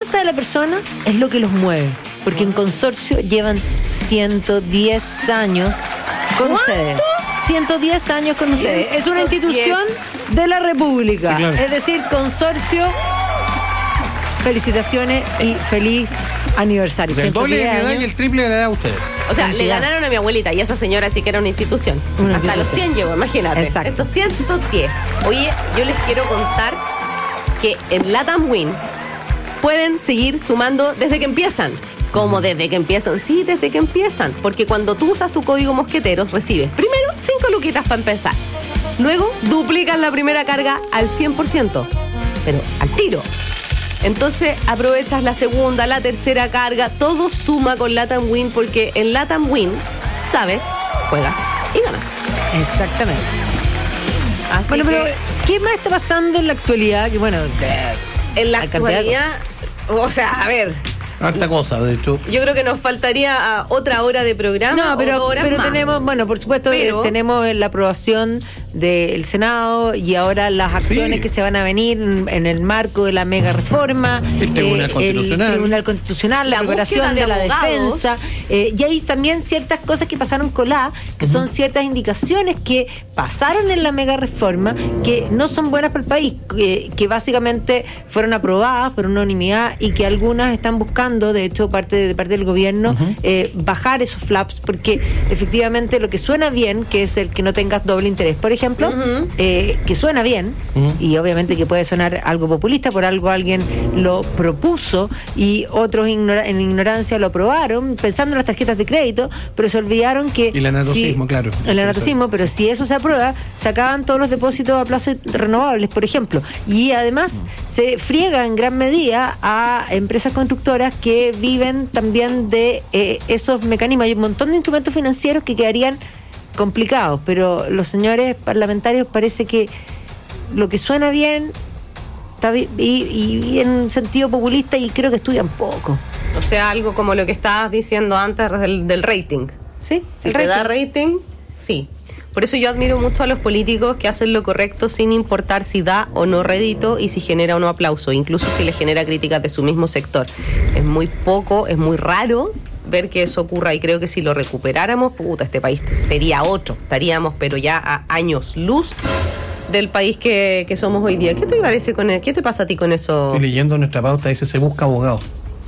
piensa de la persona es lo que los mueve. Porque en Consorcio llevan 110 años con ustedes. 110 años con ustedes. Es una institución de la República. Sí, claro. Es decir, Consorcio, felicitaciones y feliz aniversario. O sea, el doble de la edad años. y el triple de la edad a ustedes. O sea, le ganaron a mi abuelita y esa señora sí que era una institución. Hasta los 100 llegó, imagínate. Exacto. Estos 110. Oye, yo les quiero contar que en LATAM Win pueden seguir sumando desde que empiezan. ¿Cómo desde que empiezan? Sí, desde que empiezan. Porque cuando tú usas tu código mosqueteros, recibes primero 5 luquitas para empezar. Luego duplican la primera carga al 100%. Pero al tiro. Entonces aprovechas la segunda, la tercera carga. Todo suma con LATAM Win porque en LATAM Win, sabes, juegas y ganas. Exactamente. Así Bueno, que pero ¿qué más está pasando en la actualidad? Que bueno, en la hay cantidad de actualidad, o sea, a ver, Harta cosa, de hecho. yo creo que nos faltaría otra hora de programa. no, o 2 horas pero más. tenemos, bueno, por supuesto, Pero tenemos la aprobación del Senado y ahora las acciones Sí. que se van a venir en el marco de la mega reforma, El Tribunal Constitucional. el Tribunal Constitucional, la La preparación búsqueda de de la abogados. defensa, y hay también ciertas cosas que pasaron coladas, que son ciertas indicaciones que pasaron en la mega reforma, que no son buenas para el país, que básicamente fueron aprobadas por unanimidad y que algunas están buscando, de hecho, de parte del gobierno, bajar esos flaps, porque efectivamente lo que suena bien, que es el que no tengas doble interés, por ejemplo, que suena bien, y obviamente que puede sonar algo populista, por algo alguien lo propuso y otros en ignorancia lo aprobaron, pensando en las tarjetas de crédito, pero se olvidaron que... Y el anatocismo, claro. El anatocismo, pero si eso se aprueba, se acaban todos los depósitos a plazo renovables, por ejemplo, y además se friega en gran medida a empresas constructoras que viven también de esos mecanismos. Hay un montón de instrumentos financieros que quedarían complicados, pero los señores parlamentarios parece que lo que suena bien está y en sentido populista, y creo que estudian poco. O sea, algo como lo que estabas diciendo antes del rating. ¿Sí? Si te da rating, sí. Por eso yo admiro mucho a los políticos que hacen lo correcto sin importar si da o no rédito y si genera o no aplauso, incluso si le genera críticas de su mismo sector. Es muy poco, es muy raro ver que eso ocurra, y creo que si lo recuperáramos, puta, este país sería otro. Estaríamos, pero ya a años luz del país que somos hoy día. ¿Qué te parece con eso? ¿Qué te pasa a ti con eso? Estoy leyendo nuestra pauta, dice: se busca abogado.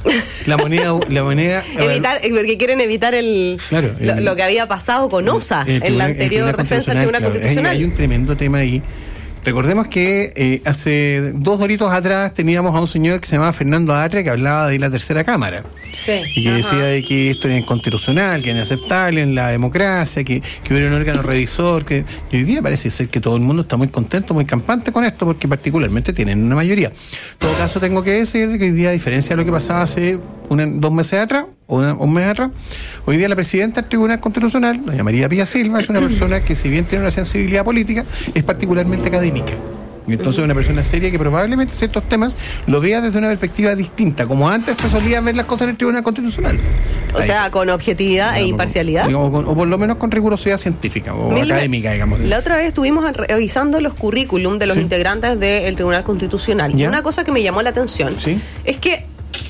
La moneda Evitar, porque quieren evitar Claro, lo que había pasado con OSA en la anterior defensa del Tribunal Constitucional. Hay un tremendo tema ahí. Recordemos que hace 2 doritos atrás teníamos a un señor que se llamaba Fernando Atria, que hablaba de la tercera cámara. Sí. Y que decía de que esto era inconstitucional, que era inaceptable en la democracia, que hubiera un órgano revisor, y hoy día parece ser que todo el mundo está muy contento, muy campante con esto, porque particularmente tienen una mayoría. En todo caso, tengo que decir que hoy día, a diferencia de lo que pasaba hace 2 meses atrás, o un mes atrás, hoy día la presidenta del Tribunal Constitucional, doña María Pía Silva, es una persona que, si bien tiene una sensibilidad política, es particularmente académica. Y entonces es una persona seria que probablemente ciertos temas lo vea desde una perspectiva distinta, como antes se solía ver las cosas en el Tribunal Constitucional. O sea, con objetividad e imparcialidad. O por lo menos con rigurosidad científica o Mira, académica, digamos. La otra vez estuvimos revisando los currículum de los integrantes del Tribunal Constitucional. ¿Ya? Y una cosa que me llamó la atención es que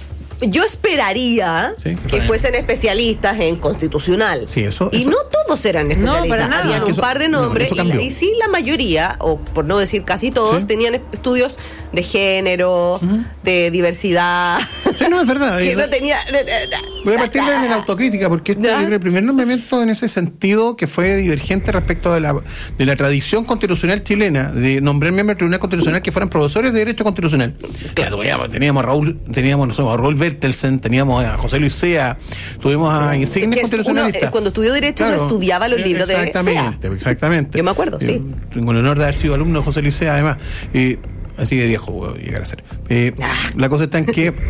yo esperaría que fuesen especialistas en constitucional. Sí, eso. Y no todos eran especialistas. No, para nada. Habían un par de nombres. eso cambió. Y sí, la mayoría, o por no decir casi todos, tenían estudios de género, de diversidad. Sí, no, es verdad. Que no tenía. Voy a partir de la autocrítica, porque esto, yo creo, el primer nombramiento en ese sentido que fue divergente respecto de la tradición constitucional chilena, de nombrar miembros del Tribunal Constitucional que fueran profesores de Derecho Constitucional. Claro, teníamos a Raúl Bertelsen, teníamos a José Luis Sea, tuvimos a insignes constitucionalistas. Cuando estudió Derecho, uno estudiaba los libros de Sea. Exactamente. Yo me acuerdo, sí. Tengo el honor de haber sido alumno de José Luis Sea, además. Así de viejo voy a llegar a ser. La cosa está en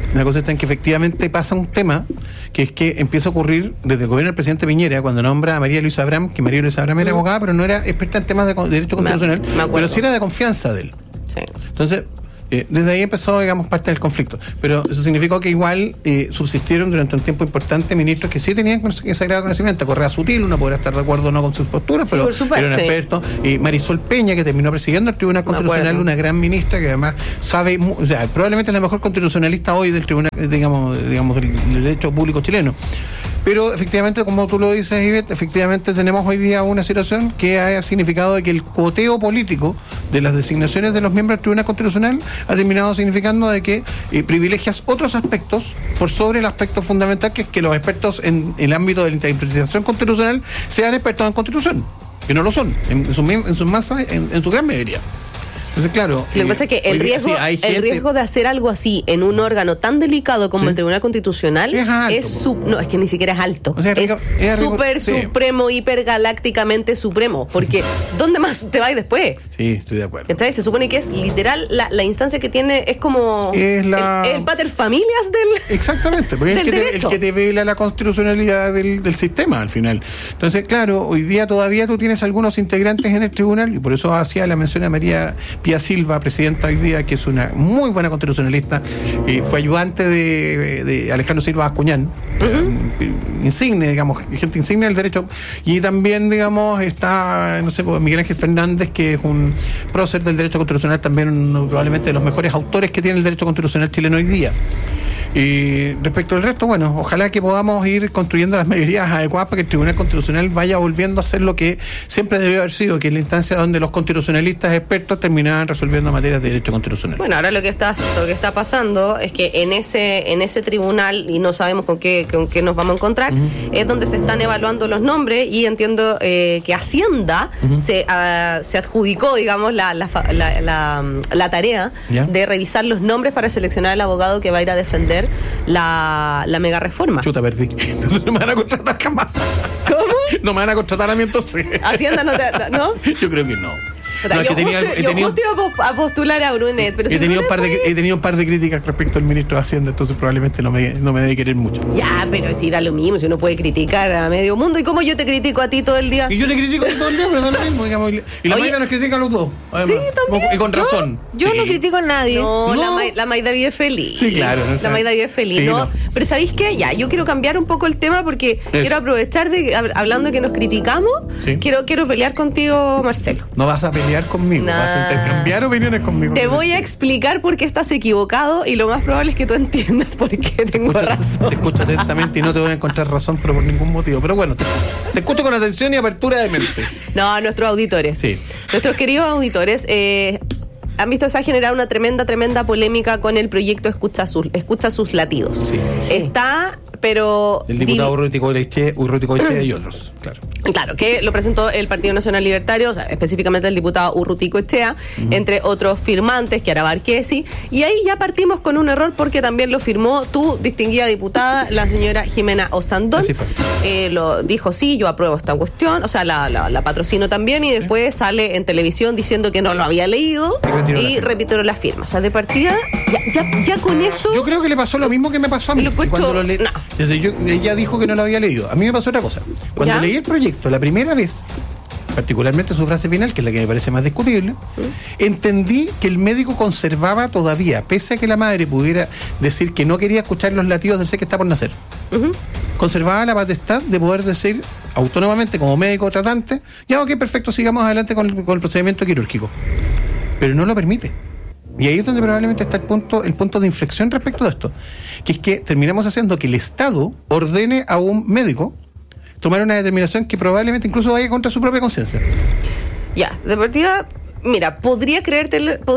que efectivamente pasa un tema, que es que empieza a ocurrir desde el gobierno del presidente Piñera, cuando nombra a María Luisa Abraham, que María Luisa Abraham era abogada, pero no era experta en temas de derecho constitucional, pero sí era de confianza de él. Sí. Entonces, Desde ahí empezó, digamos, parte del conflicto. Pero eso significó que igual subsistieron durante un tiempo importante ministros que sí tenían ese grado de conocimiento. Correa Sutil, uno podrá estar de acuerdo o no con sus posturas, Sí, pero por supuesto, era un experto. Marisol Peña, que terminó presidiendo el Tribunal Constitucional, una gran ministra que además sabe, o sea, probablemente es la mejor constitucionalista hoy del Tribunal, digamos del derecho público chileno. Pero efectivamente, como tú lo dices, Ivette, efectivamente tenemos hoy día una situación que ha significado de que el cuoteo político de las designaciones de los miembros del Tribunal Constitucional ha terminado significando de que privilegias otros aspectos por sobre el aspecto fundamental, que es que los expertos en el ámbito de la interpretación constitucional sean expertos en constitución, que no lo son, en su gran mayoría. Entonces, claro. Lo que pasa es que el riesgo de hacer algo así en un órgano tan delicado como el Tribunal Constitucional es alto, no, es que ni siquiera es alto. O sea, es súper supremo, hipergalácticamente supremo. Porque ¿dónde más te va a ir después? Sí, estoy de acuerdo. Entonces se supone que es literal la instancia que tiene, es como el paterfamilias del. Exactamente, porque es el que te vela la constitucionalidad del sistema al final. Entonces, claro, hoy día todavía tú tienes algunos integrantes en el tribunal, y por eso hacía la mención a María Pía Silva, presidenta hoy día, que es una muy buena constitucionalista, fue ayudante de Alejandro Silva Bascuñán, insigne, digamos, gente insigne del derecho, y también, digamos, está, no sé, Miguel Ángel Fernández, que es un prócer del derecho constitucional, también probablemente de los mejores autores que tiene el derecho constitucional chileno hoy día. Y respecto al resto, bueno, ojalá que podamos ir construyendo las mayorías adecuadas para que el Tribunal Constitucional vaya volviendo a ser lo que siempre debió haber sido, que es la instancia donde los constitucionalistas expertos terminaban resolviendo materias de derecho constitucional. Bueno, ahora lo que está pasando es que en ese tribunal, y no sabemos con qué nos vamos a encontrar, es donde se están evaluando los nombres, y entiendo que Hacienda se adjudicó, digamos, la tarea de revisar los nombres para seleccionar al abogado que va a ir a defender la mega reforma. Chuta, perdí. Entonces no me van a contratar jamás. ¿Cómo? No me van a contratar a mí entonces. Hacienda ¿no? Yo creo que no. Yo justo iba a postular a Brunet, pero he tenido un par de críticas respecto al ministro de Hacienda, entonces probablemente no me debe querer mucho. Ya, pero sí, da lo mismo, si uno puede criticar a medio mundo. ¿Y cómo yo te critico a ti todo el día? Y yo te critico todo el día, pero da lo mismo, digamos. Y la Maida nos critica a los dos, además. Sí, también. Y con razón. Yo no critico a nadie. No. La Maida vive feliz. Sí, claro. La Maida vive feliz, sí, ¿no? Pero ¿sabéis qué? Ya, yo quiero cambiar un poco el tema porque quiero aprovechar hablando de que nos criticamos, quiero pelear contigo, Marcelo. No vas a pelear conmigo, vas a intercambiar opiniones conmigo. Te voy a explicar por qué estás equivocado, y lo más probable es que tú entiendas por qué tengo razón. Te escucho atentamente y no te voy a encontrar razón, pero por ningún motivo. Pero bueno, te escucho con atención y apertura de mente. No, nuestros auditores. Sí. Nuestros queridos auditores han visto, se ha generado una tremenda polémica con el proyecto Escucha sus latidos. Sí. Está, pero... El diputado Urruticoechea y otros, claro. Claro, que lo presentó el Partido Nacional Libertario, o sea, específicamente el diputado Urruticoechea, entre otros firmantes, Chiara Barquesi, y ahí ya partimos con un error porque también lo firmó tu distinguida diputada, la señora Jimena Osandón. Así fue. Lo dijo, sí, yo apruebo esta cuestión, o sea, la patrocino también, y después sale en televisión diciendo que no lo había leído y retiró la firma. O sea, de partida, ya con eso... Yo creo que le pasó lo mismo que me pasó a mí. Cuando lo leí, ella dijo que no lo había leído. A mí me pasó otra cosa. Cuando leí el proyecto la primera vez, particularmente su frase final, que es la que me parece más discutible, entendí que el médico conservaba todavía, pese a que la madre pudiera decir que no quería escuchar los latidos del ser que está por nacer, conservaba la potestad de poder decir autónomamente, como médico tratante, ya ok, perfecto, sigamos adelante con el procedimiento quirúrgico. Pero no lo permite. Y ahí es donde probablemente está el punto de inflexión respecto de esto, que es que terminamos haciendo que el Estado ordene a un médico tomar una determinación que probablemente incluso vaya contra su propia conciencia. Ya, de partida, mira, podría creerte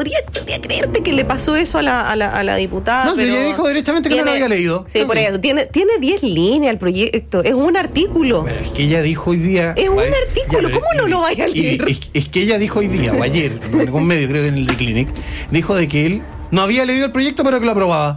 que le pasó eso a la diputada. No, pero ella dijo directamente que no lo había leído. Sí, por eso. Tiene 10 líneas el proyecto. Es un artículo. Bueno, es que ella dijo hoy día... Es un artículo. ¿Cómo no lo vaya a leer? Es que ella dijo hoy día, o ayer, en algún medio, creo que en el The Clinic, dijo de que él no había leído el proyecto, pero que lo aprobaba.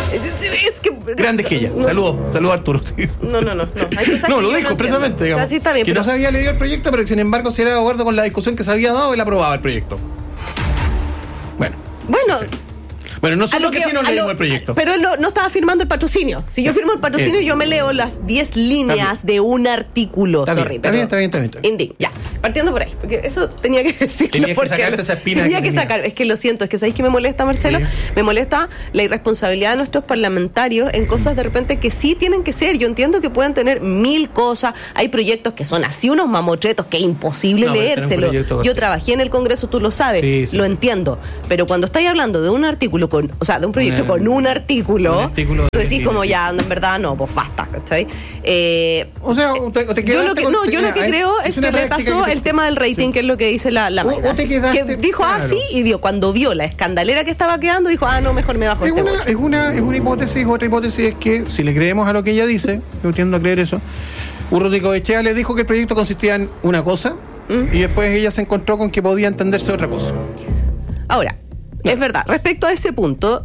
Es que... Grande es que ella. Saludos Arturo. No. No, lo dijo expresamente, digamos. Así está bien, que no se había leído el proyecto, pero que sin embargo, si era de acuerdo con la discusión que se había dado, él aprobaba el proyecto. Bueno. Bueno, no sé lo que sí nos leímos el proyecto. Pero él no estaba firmando el patrocinio. Si yo firmo el patrocinio, yo me leo las 10 líneas de un artículo. Está bien. Ya, partiendo por ahí, porque eso tenía que decirlo. Tenía que sacarte esa espina. Tenía que sacar. Es que lo siento, es que ¿sabéis qué me molesta, Marcelo? Sí. Me molesta la irresponsabilidad de nuestros parlamentarios en cosas de repente que sí tienen que ser. Yo entiendo que pueden tener 1000 cosas. Hay proyectos que son así unos mamotretos que es imposible leérselo. Yo trabajé en el Congreso, tú lo sabes, lo entiendo. Pero cuando estáis hablando de un artículo de un proyecto con un artículo tú decís como ya, en verdad no, pues basta, ¿cachai? O sea, te yo lo que creo es que le pasó el tema del rating, que es lo que dice la Mayra, que dijo, sí, y cuando vio la escandalera que estaba quedando, dijo, no, mejor me bajo es una hipótesis. Otra hipótesis es que, si le creemos a lo que ella dice, yo tiendo a creer eso, Urrutia Goicoechea le dijo que el proyecto consistía en una cosa, y después ella se encontró con que podía entenderse otra cosa. Ahora, es verdad, respecto a ese punto,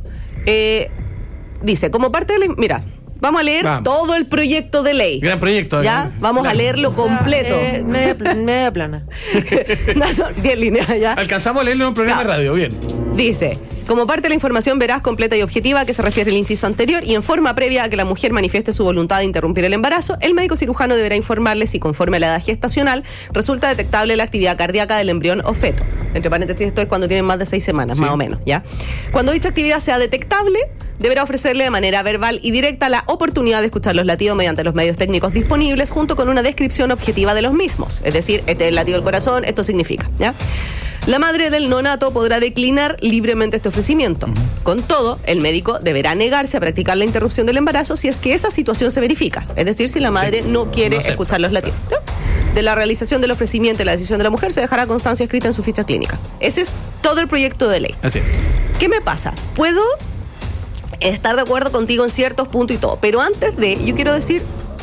dice, como parte de mira, vamos a leer todo el proyecto de ley. Gran proyecto. ¿Ya? Vamos a leerlo completo. Media plana. No, son 10 líneas, ¿ya? Alcanzamos a leerlo en un programa de radio, bien. Dice, como parte de la información veraz, completa y objetiva a que se refiere el inciso anterior y en forma previa a que la mujer manifieste su voluntad de interrumpir el embarazo, el médico cirujano deberá informarle si conforme a la edad gestacional resulta detectable la actividad cardíaca del embrión o feto. Entre paréntesis, esto es cuando tienen más de 6 semanas, más o menos, ¿ya? Cuando dicha actividad sea detectable, deberá ofrecerle de manera verbal y directa la oportunidad de escuchar los latidos mediante los medios técnicos disponibles junto con una descripción objetiva de los mismos. Es decir, este es el latido del corazón, esto significa, ¿ya? La madre del neonato podrá declinar libremente este ofrecimiento. Con todo, el médico deberá negarse a practicar la interrupción del embarazo si es que esa situación se verifica. Es decir, si la madre no quiere escuchar los latidos. ¿No? De la realización del ofrecimiento y la decisión de la mujer se dejará constancia escrita en su ficha clínica. Ese es todo el proyecto de ley. Así es. ¿Qué me pasa? Puedo estar de acuerdo contigo en ciertos puntos y todo, pero antes de, yo quiero decir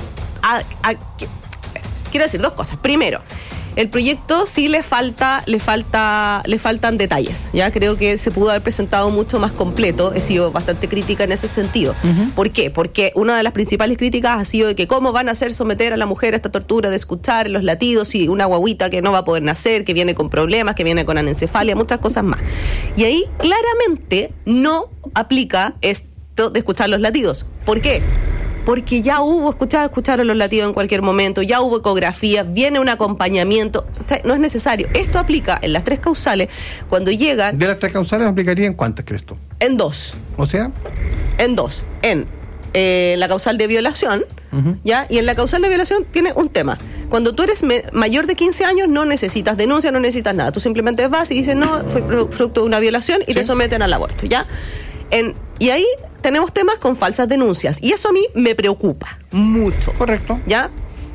dos cosas. Primero, el proyecto sí le faltan detalles. Ya creo que se pudo haber presentado mucho más completo. He sido bastante crítica en ese sentido. ¿Por qué? Porque una de las principales críticas ha sido de que cómo van a hacer someter a la mujer a esta tortura de escuchar los latidos y una guaguita que no va a poder nacer, que viene con problemas, que viene con anencefalia, muchas cosas más. Y ahí claramente no aplica esto de escuchar los latidos. ¿Por qué? Porque ya escucharon los latidos en cualquier momento, ya hubo ecografía, viene un acompañamiento, o sea, no es necesario. Esto aplica en las 3 causales cuando llegan. ¿De las 3 causales aplicaría en cuántas, crees tú? En 2. O sea, en 2. En la causal de violación, ¿ya? Y en la causal de violación tiene un tema. Cuando tú eres mayor de 15 años no necesitas denuncia, no necesitas nada. Tú simplemente vas y dices, no, fue fruto de una violación y te someten al aborto, ¿ya? Y ahí tenemos temas con falsas denuncias. Y eso a mí me preocupa mucho. Correcto. ¿Ya?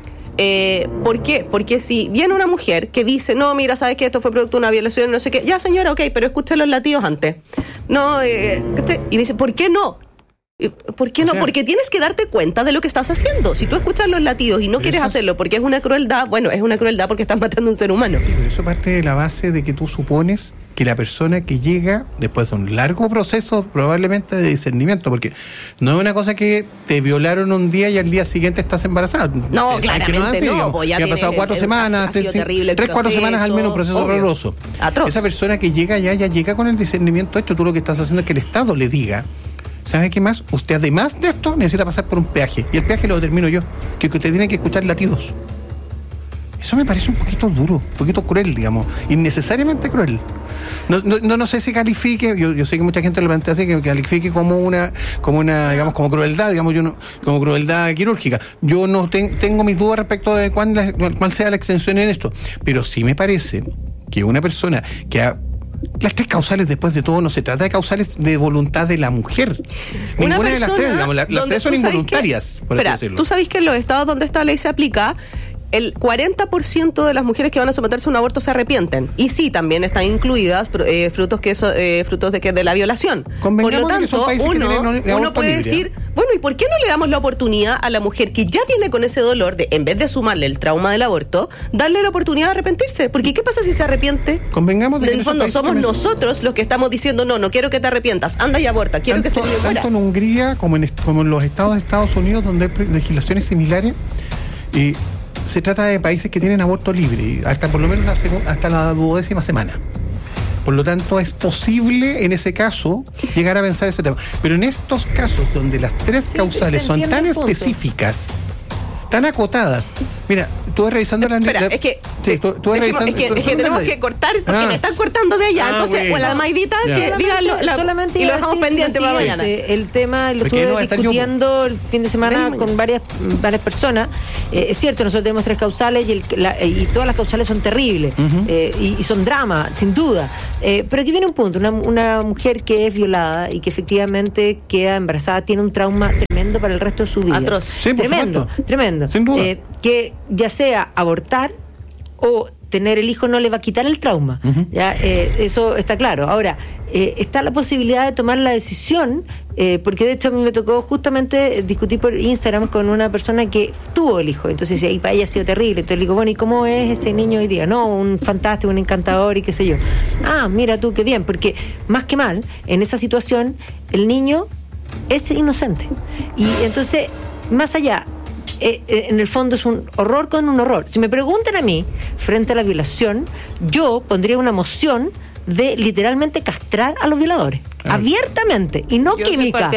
¿Por qué? Porque si viene una mujer que dice, no, mira, ¿sabes qué? Esto fue producto de una violación, no sé qué. Ya, señora, ok, pero escuché los latidos antes. No, y me dice, ¿por qué no? ¿Por qué no? Porque tienes que darte cuenta de lo que estás haciendo. Si tú escuchas los latidos y no quieres hacerlo porque es una crueldad, bueno, es una crueldad porque estás matando a un ser humano. Sí, pero eso parte de la base de que tú supones que la persona que llega después de un largo proceso probablemente de discernimiento, porque no es una cosa que te violaron un día y al día siguiente estás embarazada. No, claramente no. Pues ya ha pasado 4 semanas, 3-4 semanas al menos, un proceso horroroso. Atroz. Esa persona que llega ya llega con el discernimiento hecho. Tú lo que estás haciendo es que el Estado le diga, ¿sabe qué más? Usted además de esto necesita pasar por un peaje, y el peaje lo determino yo, que usted tiene que escuchar latidos. Eso me parece un poquito duro, un poquito cruel, digamos, innecesariamente cruel. No sé si califique, yo sé que mucha gente lo plantea así, que califique como una digamos, como crueldad, digamos, como crueldad quirúrgica. Yo no tengo mis dudas respecto de cuál sea la extensión en esto, pero sí me parece que una persona que las 3 causales, después de todo, no se trata de causales de voluntad de la mujer. Ninguna de las 3, digamos, las 3 son involuntarias, por así decirlo. Tú sabes que en los estados donde esta ley se aplica, el 40% de las mujeres que van a someterse a un aborto se arrepienten. Y sí, también están incluidas frutos de la violación. Por lo tanto, uno puede decir, bueno, ¿y por qué no le damos la oportunidad a la mujer que ya viene con ese dolor de, en vez de sumarle el trauma del aborto, darle la oportunidad de arrepentirse? Porque ¿qué pasa si se arrepiente? Convengamos de que en el fondo somos nosotros los que estamos diciendo, no quiero que te arrepientas, anda y aborta, quiero que se muera. Tanto en Hungría como en los estados de Estados Unidos, donde hay legislaciones similares, y se trata de países que tienen aborto libre, hasta por lo menos hasta la 12ª semana. Por lo tanto, es posible en ese caso llegar a pensar ese tema. Pero en estos casos donde las tres causales son tan específicas, tan acotadas. Mira, tú vas revisando las... Espera, es que... Sí, tú vas revisando... Es que tenemos que cortar, porque me están cortando de allá. Entonces, bueno, la Maidita, que díganlo, y lo dejamos pendiente para mañana. El tema lo estuve discutiendo el fin de semana con varias personas. Es cierto, nosotros tenemos tres causales y todas las causales son terribles. Y son drama, sin duda. Pero aquí viene un punto. Una mujer que es violada y que efectivamente queda embarazada tiene un trauma tremendo para el resto de su vida. Atroz. Sí, por supuesto. Tremendo. Sin duda. Que ya sea abortar o tener el hijo no le va a quitar el trauma. ¿Ya? Eso está claro. Ahora, está la posibilidad de tomar la decisión, porque de hecho a mí me tocó justamente discutir por Instagram con una persona que tuvo el hijo. Entonces decía, y para ella ha sido terrible. Entonces le digo, bueno, ¿y cómo es ese niño hoy día? No, un fantástico, un encantador y qué sé yo. Ah, mira tú, qué bien, porque más que mal, en esa situación, el niño es inocente. Y entonces, más allá, en el fondo es un horror con un horror. Si me preguntan a mí, frente a la violación, yo pondría una moción de literalmente castrar a los violadores. Abiertamente. Y no química.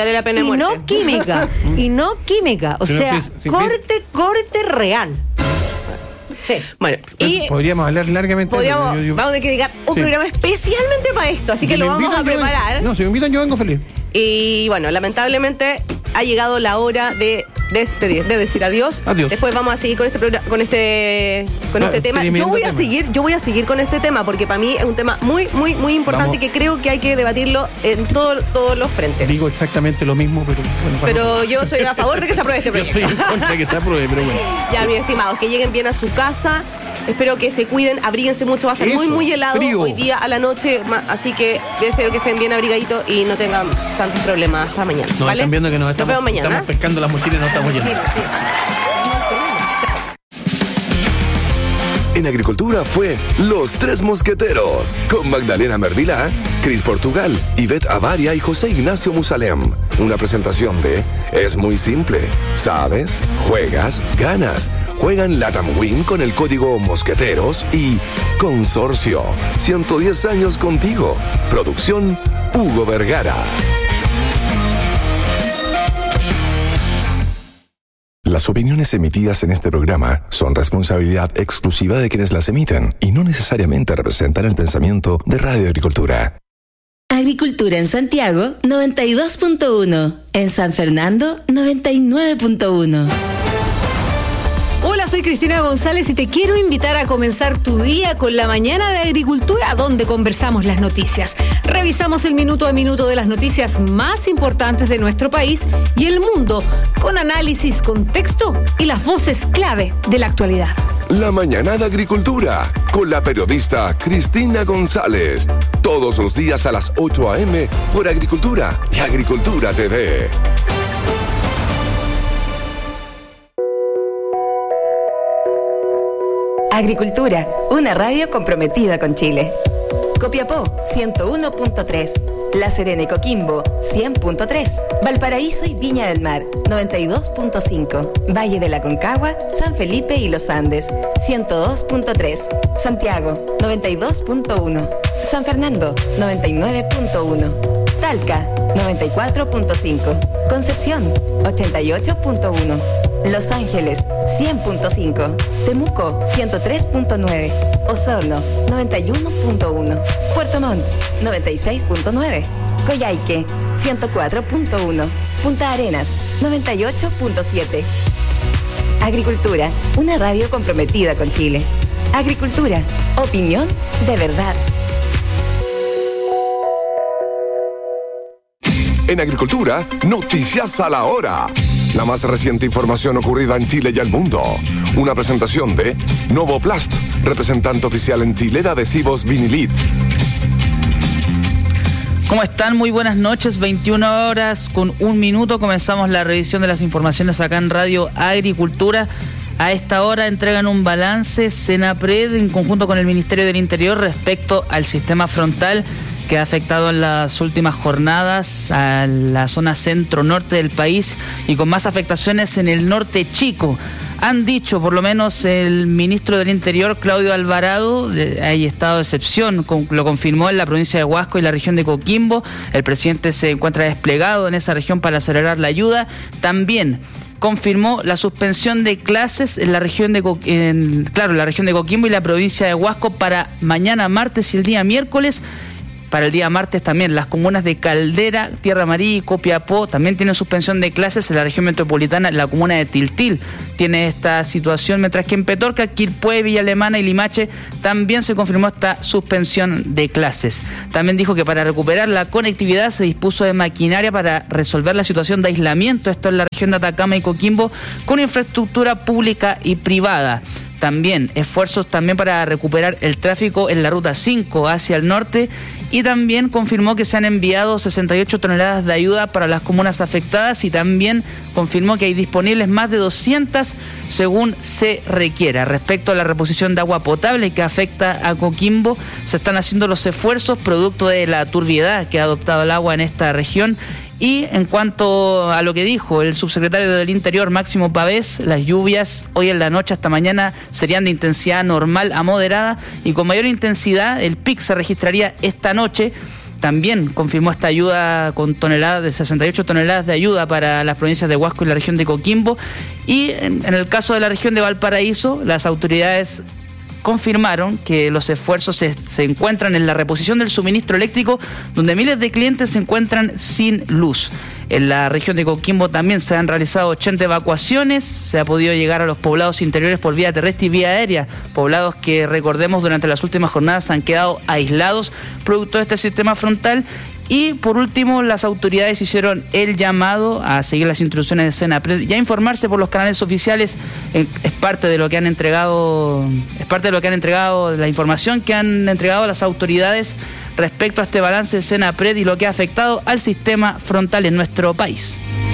Y no química. O sea, corte real. Sí. Bueno, y podríamos hablar largamente. Vamos a dedicar un programa especialmente para esto, así que lo vamos a preparar. Si me invitan, yo vengo feliz. Y bueno, lamentablemente ha llegado la hora de despedir, de decir adiós. Después vamos a seguir con este tema. Yo voy a seguir con este tema porque para mí es un tema muy importante que creo que hay que debatirlo en todos los frentes. Digo exactamente lo mismo, pero yo soy a favor de que se apruebe este proyecto. Yo estoy en contra de que se apruebe, pero bueno. Ya, mis estimados, que lleguen bien a su casa. Espero que se cuiden, abríguense mucho, va a estar muy helado frío hoy día a la noche, así que espero que estén bien abrigaditos y no tengan tantos problemas para mañana. ¿Vale? Están viendo que nos estamos pescando las mochilas y no estamos yendo. Sí. En Agricultura fue Los Tres Mosqueteros, con Magdalena Mervilá, Cris Portugal, Ivette Avaria y José Ignacio Musalem. Una presentación de Es muy simple. ¿Sabes? Juegas, ganas. Juegan LATAM Win con el código Mosqueteros y Consorcio. 110 años contigo. Producción Hugo Vergara. Las opiniones emitidas en este programa son responsabilidad exclusiva de quienes las emiten y no necesariamente representan el pensamiento de Radio Agricultura. Agricultura en Santiago, 92.1. En San Fernando, 99.1. Hola, soy Cristina González y te quiero invitar a comenzar tu día con la mañana de Agricultura, donde conversamos las noticias. Revisamos el minuto a minuto de las noticias más importantes de nuestro país y el mundo, con análisis, contexto y las voces clave de la actualidad. La mañana de Agricultura, con la periodista Cristina González. Todos los días a las 8 a.m. por Agricultura y Agricultura TV. Agricultura, una radio comprometida con Chile. Copiapó, 101.3. La Serena y Coquimbo, 100.3. Valparaíso y Viña del Mar, 92.5. Valle de la Concagua, San Felipe y Los Andes, 102.3. Santiago, 92.1. San Fernando, 99.1. Talca, 94.5. Concepción, 88.1. Los Ángeles, 100.5. Temuco, 103.9. Osorno, 91.1. Puerto Montt, 96.9. Coyhaique, 104.1. Punta Arenas, 98.7. Agricultura, una radio comprometida con Chile. Agricultura, opinión de verdad. En Agricultura, noticias a la hora. La más reciente información ocurrida en Chile y el mundo. Una presentación de Novoplast, representante oficial en Chile de adhesivos Vinilit. ¿Cómo están? Muy buenas noches, 21 horas con 1 minuto. Comenzamos la revisión de las informaciones acá en Radio Agricultura. A esta hora entregan un balance Senapred en conjunto con el Ministerio del Interior respecto al sistema frontal que ha afectado en las últimas jornadas a la zona centro-norte del país y con más afectaciones en el norte chico. Han dicho, por lo menos el ministro del Interior, Claudio Alvarado, hay estado de excepción, lo confirmó en la provincia de Huasco y la región de Coquimbo. El presidente se encuentra desplegado en esa región para acelerar la ayuda. También confirmó la suspensión de clases en la región de la región de Coquimbo y la provincia de Huasco para mañana martes y el día miércoles. Para el día martes también las comunas de Caldera, Tierra Amarilla y Copiapó también tienen suspensión de clases. En la región metropolitana, la comuna de Tiltil tiene esta situación, mientras que en Petorca, Quilpué, Villa Alemana y Limache también se confirmó esta suspensión de clases. También dijo que para recuperar la conectividad se dispuso de maquinaria para resolver la situación de aislamiento, esto en la región de Atacama y Coquimbo, con infraestructura pública y privada. También esfuerzos también para recuperar el tráfico en la ruta 5 hacia el norte, y también confirmó que se han enviado 68 toneladas de ayuda para las comunas afectadas, y también confirmó que hay disponibles más de 200 según se requiera. Respecto a la reposición de agua potable que afecta a Coquimbo, se están haciendo los esfuerzos producto de la turbiedad que ha adoptado el agua en esta región. Y en cuanto a lo que dijo el subsecretario del Interior, Máximo Pavés, las lluvias hoy en la noche hasta mañana serían de intensidad normal a moderada, y con mayor intensidad el pic se registraría esta noche. También confirmó esta ayuda con 68 toneladas de ayuda para las provincias de Huasco y la región de Coquimbo. Y en el caso de la región de Valparaíso, las autoridades confirmaron que los esfuerzos se encuentran en la reposición del suministro eléctrico, donde miles de clientes se encuentran sin luz. En la región de Coquimbo también se han realizado 80 evacuaciones, se ha podido llegar a los poblados interiores por vía terrestre y vía aérea, poblados que, recordemos, durante las últimas jornadas han quedado aislados producto de este sistema frontal. Y por último, las autoridades hicieron el llamado a seguir las instrucciones de Senapred y a informarse por los canales oficiales. Es parte de lo que han entregado, la información que han entregado las autoridades respecto a este balance de Senapred y lo que ha afectado al sistema frontal en nuestro país.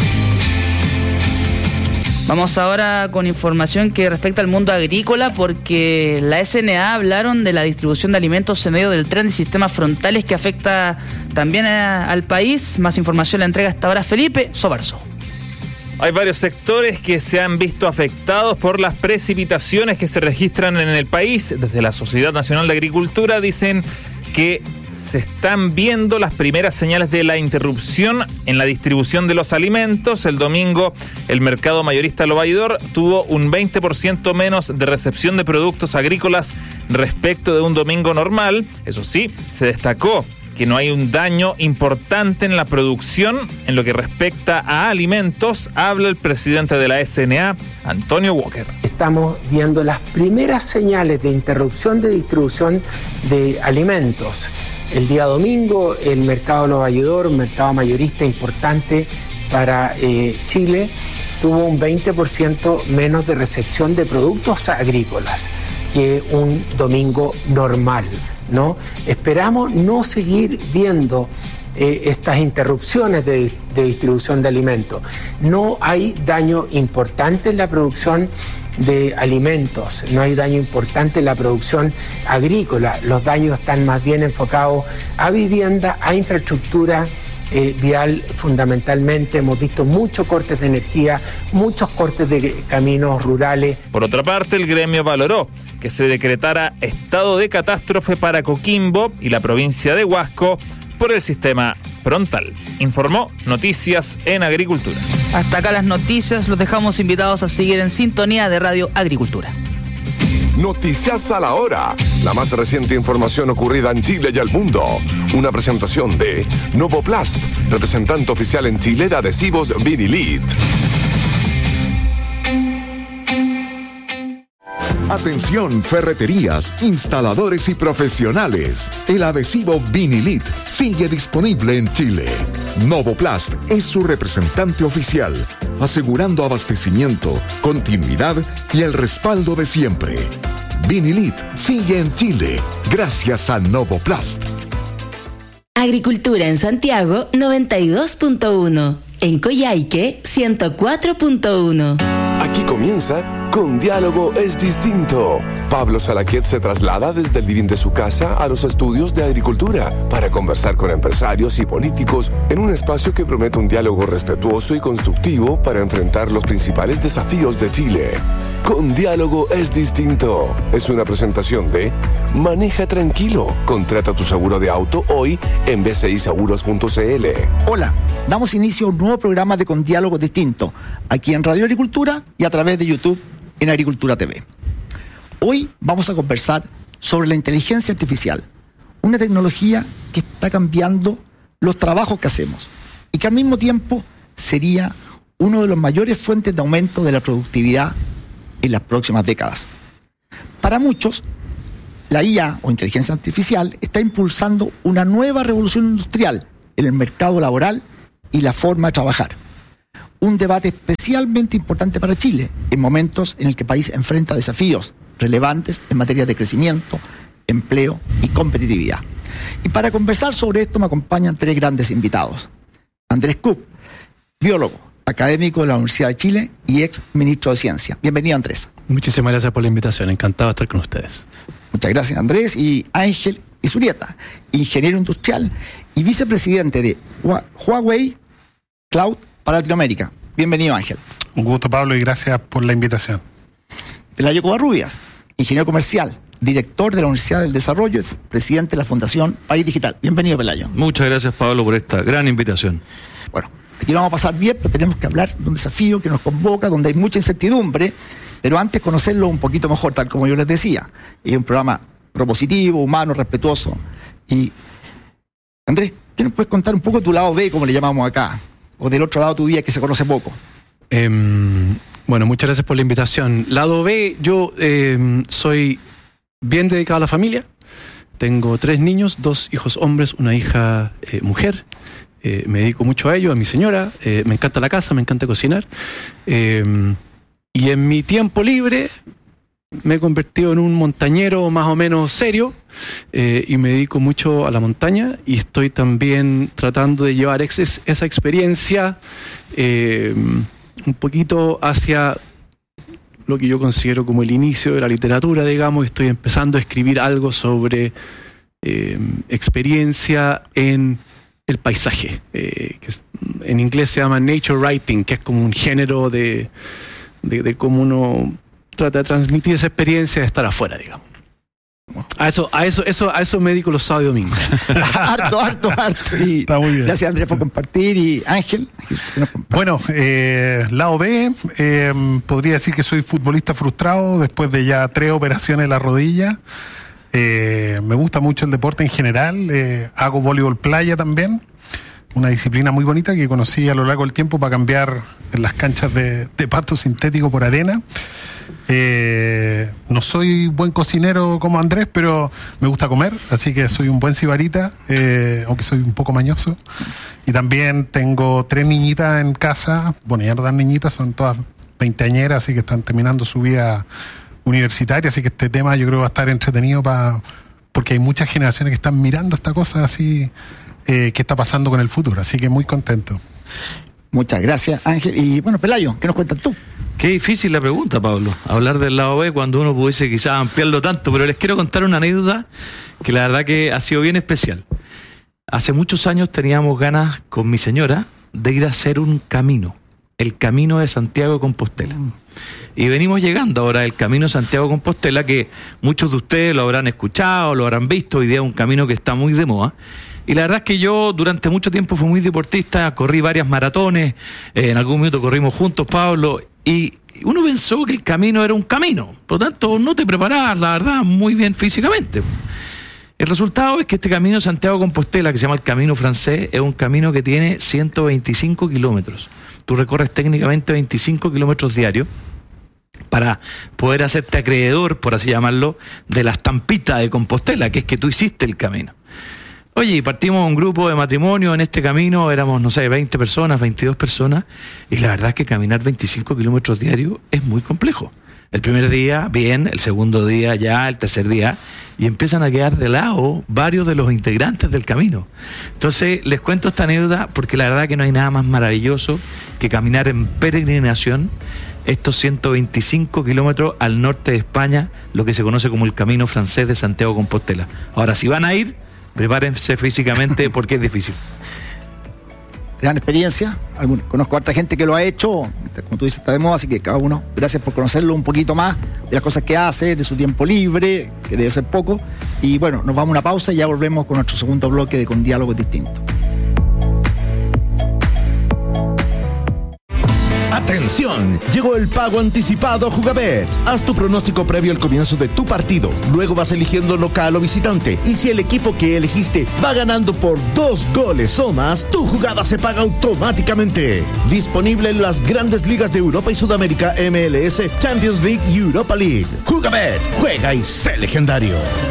Vamos ahora con información que respecta al mundo agrícola, porque la SNA hablaron de la distribución de alimentos en medio del tren de sistemas frontales que afecta también al país. Más información la entrega hasta ahora Felipe Sobarzo. Hay varios sectores que se han visto afectados por las precipitaciones que se registran en el país. Desde la Sociedad Nacional de Agricultura dicen que se están viendo las primeras señales de la interrupción en la distribución de los alimentos. El domingo, el mercado mayorista Lo Baidor tuvo un 20% menos de recepción de productos agrícolas respecto de un domingo normal. Eso sí, se destacó que no hay un daño importante en la producción en lo que respecta a alimentos. Habla el presidente de la SNA, Antonio Walker. Estamos viendo las primeras señales de interrupción de distribución de alimentos. El día domingo, el mercado Lo Baidor, un mercado mayorista importante para Chile, tuvo un 20% menos de recepción de productos agrícolas que un domingo normal, ¿no? Esperamos no seguir viendo estas interrupciones de distribución de alimentos. No hay daño importante en la producción de alimentos, no hay daño importante en la producción agrícola. Los daños están más bien enfocados a vivienda, a infraestructura vial fundamentalmente. Hemos visto muchos cortes de energía, muchos cortes de caminos rurales. Por otra parte, el gremio valoró que se decretara estado de catástrofe para Coquimbo y la provincia de Huasco por el sistema frontal. Informó Noticias en Agricultura. Hasta acá las noticias, los dejamos invitados a seguir en sintonía de Radio Agricultura. Noticias a la hora. La más reciente información ocurrida en Chile y el mundo. Una presentación de Novoplast, representante oficial en Chile de adhesivos Vinilit. Atención, ferreterías, instaladores y profesionales. El adhesivo Vinilit sigue disponible en Chile. Novoplast es su representante oficial, asegurando abastecimiento, continuidad y el respaldo de siempre. Vinilit sigue en Chile gracias a Novoplast. Agricultura en Santiago 92.1. En Coyhaique 104.1. Aquí comienza Con Diálogo es Distinto. Pablo Salaquet se traslada desde el living de su casa a los estudios de agricultura para conversar con empresarios y políticos en un espacio que promete un diálogo respetuoso y constructivo para enfrentar los principales desafíos de Chile. Con Diálogo es Distinto. Es una presentación de Maneja Tranquilo. Contrata tu seguro de auto hoy en bciseguros.cl. Hola, damos inicio a un nuevo programa de Con Diálogo Distinto, aquí en Radio Agricultura y a través de YouTube en Agricultura TV. Hoy vamos a conversar sobre la inteligencia artificial, una tecnología que está cambiando los trabajos que hacemos y que al mismo tiempo sería uno de los mayores fuentes de aumento de la productividad en las próximas décadas. Para muchos, la IA o inteligencia artificial está impulsando una nueva revolución industrial en el mercado laboral y la forma de trabajar. Un debate especialmente importante para Chile, en momentos en el que el país enfrenta desafíos relevantes en materia de crecimiento, empleo y competitividad. Y para conversar sobre esto me acompañan tres grandes invitados. Andrés Kupp, biólogo, académico de la Universidad de Chile y ex ministro de Ciencia. Bienvenido, Andrés. Muchísimas gracias por la invitación, encantado de estar con ustedes. Muchas gracias, Andrés. Y Ángel Izurieta, ingeniero industrial y vicepresidente de Huawei Cloud para Latinoamérica. Bienvenido, Ángel. Un gusto, Pablo, y gracias por la invitación. Pelayo Covarrubias, ingeniero comercial, director de la Universidad del Desarrollo y presidente de la Fundación País Digital. Bienvenido, Pelayo. Muchas gracias, Pablo, por esta gran invitación. Bueno, aquí lo vamos a pasar bien, pero tenemos que hablar de un desafío que nos convoca, donde hay mucha incertidumbre, pero antes conocerlo un poquito mejor, tal como yo les decía. Es un programa propositivo, humano, respetuoso. Y, Andrés, ¿qué nos puedes contar un poco de tu lado B, como le llamamos acá? O del otro lado de tu vida que se conoce poco. Bueno, muchas gracias por la invitación. Lado B, yo soy bien dedicado a la familia. Tengo 3 niños, 2 hijos hombres, una hija mujer. Me dedico mucho a ello, a mi señora. Me encanta la casa, me encanta cocinar. Y en mi tiempo libre me he convertido en un montañero más o menos serio y me dedico mucho a la montaña y estoy también tratando de llevar esa experiencia un poquito hacia lo que yo considero como el inicio de la literatura, digamos, y estoy empezando a escribir algo sobre experiencia en el paisaje, que en inglés se llama nature writing, que es como un género de cómo uno trata de transmitir esa experiencia de estar afuera, digamos. A eso me dedico los sábados y domingos. harto. Y está muy bien. Gracias, Andrés, por compartir. Y Ángel. Bueno, lado B, podría decir que soy futbolista frustrado después de ya 3 operaciones en la rodilla. Me gusta mucho el deporte en general. Hago voleibol playa también. Una disciplina muy bonita que conocí a lo largo del tiempo para cambiar las canchas de pasto sintético por arena. No soy buen cocinero como Andrés, pero me gusta comer, así que soy un buen sibarita, aunque soy un poco mañoso. Y también tengo 3 niñitas en casa. Bueno, ya no dan niñitas, son todas veinteañeras, así que están terminando su vida universitaria, así que este tema yo creo va a estar entretenido porque hay muchas generaciones que están mirando esta cosa así, que está pasando con el futuro, así que muy contento. Muchas gracias, Ángel. Y bueno, Pelayo, ¿qué nos cuentas tú? Qué difícil la pregunta, Pablo, hablar del lado B cuando uno pudiese quizás ampliarlo tanto, pero les quiero contar una anécdota que la verdad que ha sido bien especial. Hace muchos años teníamos ganas con mi señora de ir a hacer un camino, el Camino de Santiago de Compostela. Y venimos llegando ahora el Camino de Santiago de Compostela, que muchos de ustedes lo habrán escuchado, lo habrán visto. Hoy día es un camino que está muy de moda. Y la verdad es que yo durante mucho tiempo fui muy deportista, corrí varias maratones, en algún minuto corrimos juntos, Pablo, y uno pensó que el camino era un camino, por lo tanto no te preparabas, la verdad, muy bien físicamente. El resultado es que este Camino de Santiago de Compostela, que se llama el Camino Francés, es un camino que tiene 125 kilómetros. Tú recorres técnicamente 25 kilómetros diarios para poder hacerte acreedor, por así llamarlo, de la estampita de Compostela, que es que tú hiciste el camino. Oye, partimos un grupo de matrimonio en este camino, éramos, 20 personas, 22 personas, y la verdad es que caminar 25 kilómetros diarios es muy complejo. El primer día, bien, el segundo día ya, el tercer día, y empiezan a quedar de lado varios de los integrantes del camino. Entonces, les cuento esta anécdota porque la verdad que no hay nada más maravilloso que caminar en peregrinación estos 125 kilómetros al norte de España, lo que se conoce como el Camino Francés de Santiago de Compostela. Ahora, si van a ir, prepárense físicamente porque es difícil. Gran experiencia. Conozco a harta gente que lo ha hecho, como tú dices, está de moda, así que cada uno, gracias por conocerlo un poquito más, de las cosas que hace, de su tiempo libre, que debe ser poco. Y bueno, nos vamos a una pausa y ya volvemos con nuestro segundo bloque de Con Diálogos Distintos. ¡Atención! Llegó el pago anticipado Jugabet. Haz tu pronóstico previo al comienzo de tu partido. Luego vas eligiendo local o visitante. Y si el equipo que elegiste va ganando por 2 goles o más, tu jugada se paga automáticamente. Disponible en las grandes ligas de Europa y Sudamérica, MLS, Champions League y Europa League. Jugabet. Juega y sé legendario.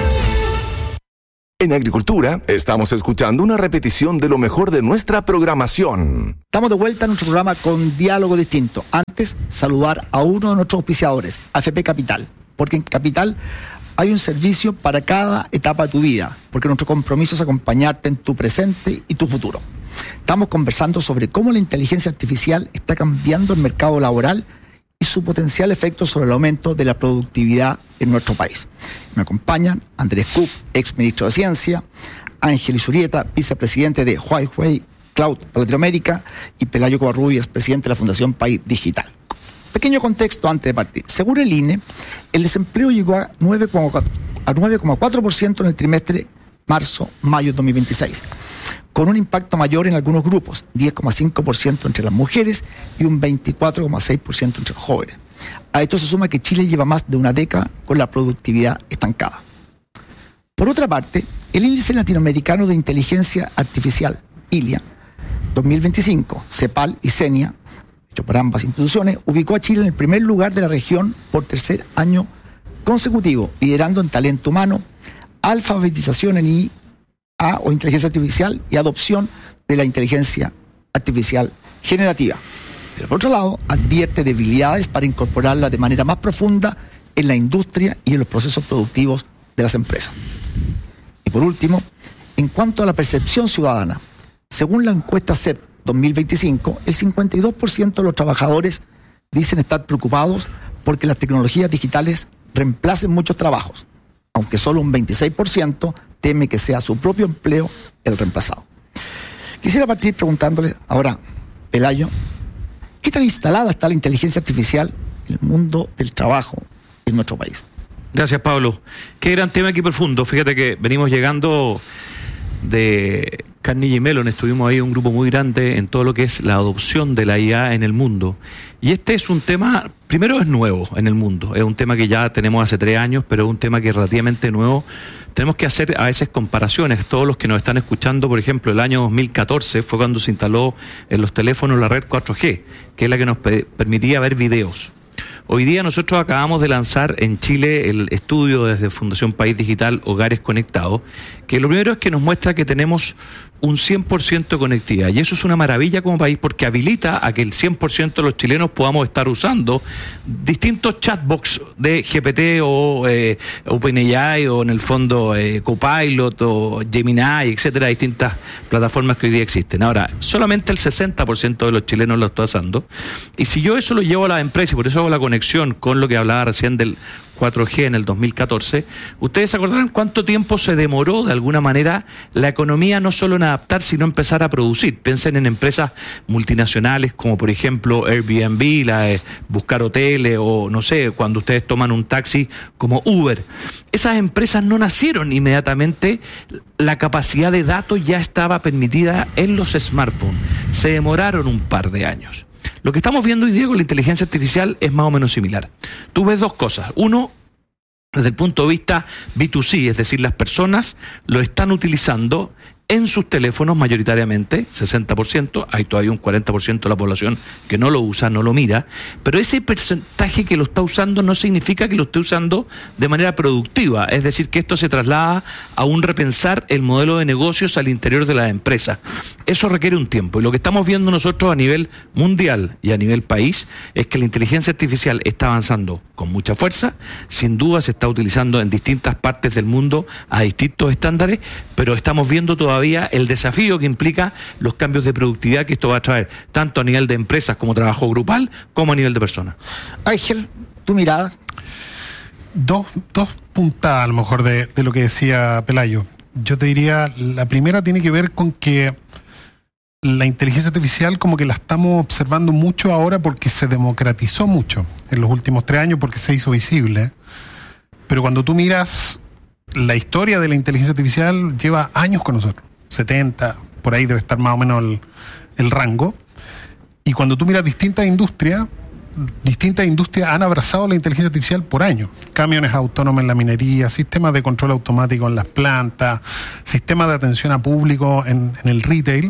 En Agricultura, estamos escuchando una repetición de lo mejor de nuestra programación. Estamos de vuelta en nuestro programa Con Diálogo Distinto. Antes, saludar a uno de nuestros auspiciadores, AFP Capital. Porque en Capital hay un servicio para cada etapa de tu vida. Porque nuestro compromiso es acompañarte en tu presente y tu futuro. Estamos conversando sobre cómo la inteligencia artificial está cambiando el mercado laboral y su potencial efecto sobre el aumento de la productividad en nuestro país. Me acompañan Andrés Cook, ex ministro de Ciencia, Ángel Izurieta, vicepresidente de Huawei Cloud para Latinoamérica, y Pelayo Covarrubias, presidente de la Fundación País Digital. Pequeño contexto antes de partir. Según el INE, el desempleo llegó a 9,4% en el trimestre marzo-mayo 2026, con un impacto mayor en algunos grupos, 10,5% entre las mujeres y un 24,6% entre los jóvenes. A esto se suma que Chile lleva más de una década con la productividad estancada. Por otra parte, el Índice Latinoamericano de Inteligencia Artificial, ILIA, 2025, CEPAL y CENIA, hecho por ambas instituciones, ubicó a Chile en el primer lugar de la región por tercer año consecutivo, liderando en talento humano, alfabetización en IA o inteligencia artificial y adopción de la inteligencia artificial generativa. Pero por otro lado, advierte debilidades para incorporarla de manera más profunda en la industria y en los procesos productivos de las empresas. Y por último, en cuanto a la percepción ciudadana, según la encuesta CEP 2025, el 52% de los trabajadores dicen estar preocupados porque las tecnologías digitales reemplacen muchos trabajos, aunque solo un 26% teme que sea su propio empleo el reemplazado. Quisiera partir preguntándole ahora, Pelayo, ¿qué tan instalada está la inteligencia artificial en el mundo del trabajo en nuestro país? Gracias, Pablo. Qué gran tema aquí profundo. Fíjate que venimos llegando de Carnegie Mellon, estuvimos ahí un grupo muy grande en todo lo que es la adopción de la IA en el mundo. Y este es un tema, primero es nuevo en el mundo, es un tema que ya tenemos hace 3 años, pero es un tema que es relativamente nuevo. Tenemos que hacer a veces comparaciones. Todos los que nos están escuchando, por ejemplo, el año 2014 fue cuando se instaló en los teléfonos la red 4G, que es la que nos permitía ver videos. Hoy día nosotros acabamos de lanzar en Chile el estudio desde Fundación País Digital Hogares Conectados, que lo primero es que nos muestra que tenemos un 100% de conectividad, y eso es una maravilla como país porque habilita a que el 100% de los chilenos podamos estar usando distintos chatbots de GPT o OpenAI o en el fondo Copilot o Gemini, etcétera, distintas plataformas que hoy día existen. Ahora, solamente el 60% de los chilenos lo está usando, y si yo eso lo llevo a las empresas, y por eso hago la conexión con lo que hablaba recién del 4G en el 2014, ustedes se acordarán cuánto tiempo se demoró de alguna manera la economía no solo en adaptar, sino empezar a producir. Piensen en empresas multinacionales como por ejemplo Airbnb, la de buscar hoteles, o no sé, cuando ustedes toman un taxi como Uber. Esas empresas no nacieron inmediatamente, la capacidad de datos ya estaba permitida en los smartphones, se demoraron un par de años. Lo que estamos viendo hoy día con la inteligencia artificial es más o menos similar. Tú ves dos cosas. Uno, desde el punto de vista B2C, es decir, las personas lo están utilizando en sus teléfonos mayoritariamente, 60%, hay todavía un 40% de la población que no lo usa, no lo mira, pero ese porcentaje que lo está usando no significa que lo esté usando de manera productiva, es decir, que esto se traslada a un repensar el modelo de negocios al interior de la empresa. Eso requiere un tiempo, y lo que estamos viendo nosotros a nivel mundial y a nivel país es que la inteligencia artificial está avanzando con mucha fuerza, sin duda se está utilizando en distintas partes del mundo a distintos estándares, pero estamos viendo todavía el desafío que implica los cambios de productividad que esto va a traer, tanto a nivel de empresas como trabajo grupal, como a nivel de personas. Ángel, tu mirada. Dos puntas a lo mejor de lo que decía Pelayo. Yo te diría, la primera tiene que ver con que la inteligencia artificial como que la estamos observando mucho ahora porque se democratizó mucho en los últimos 3 años, porque se hizo visible. Pero cuando tú miras la historia de la inteligencia artificial, lleva años con nosotros, 70, por ahí debe estar más o menos el rango. Y cuando tú miras distintas industrias han abrazado la inteligencia artificial por años. Camiones autónomos en la minería, sistemas de control automático en las plantas, sistemas de atención a público en el retail,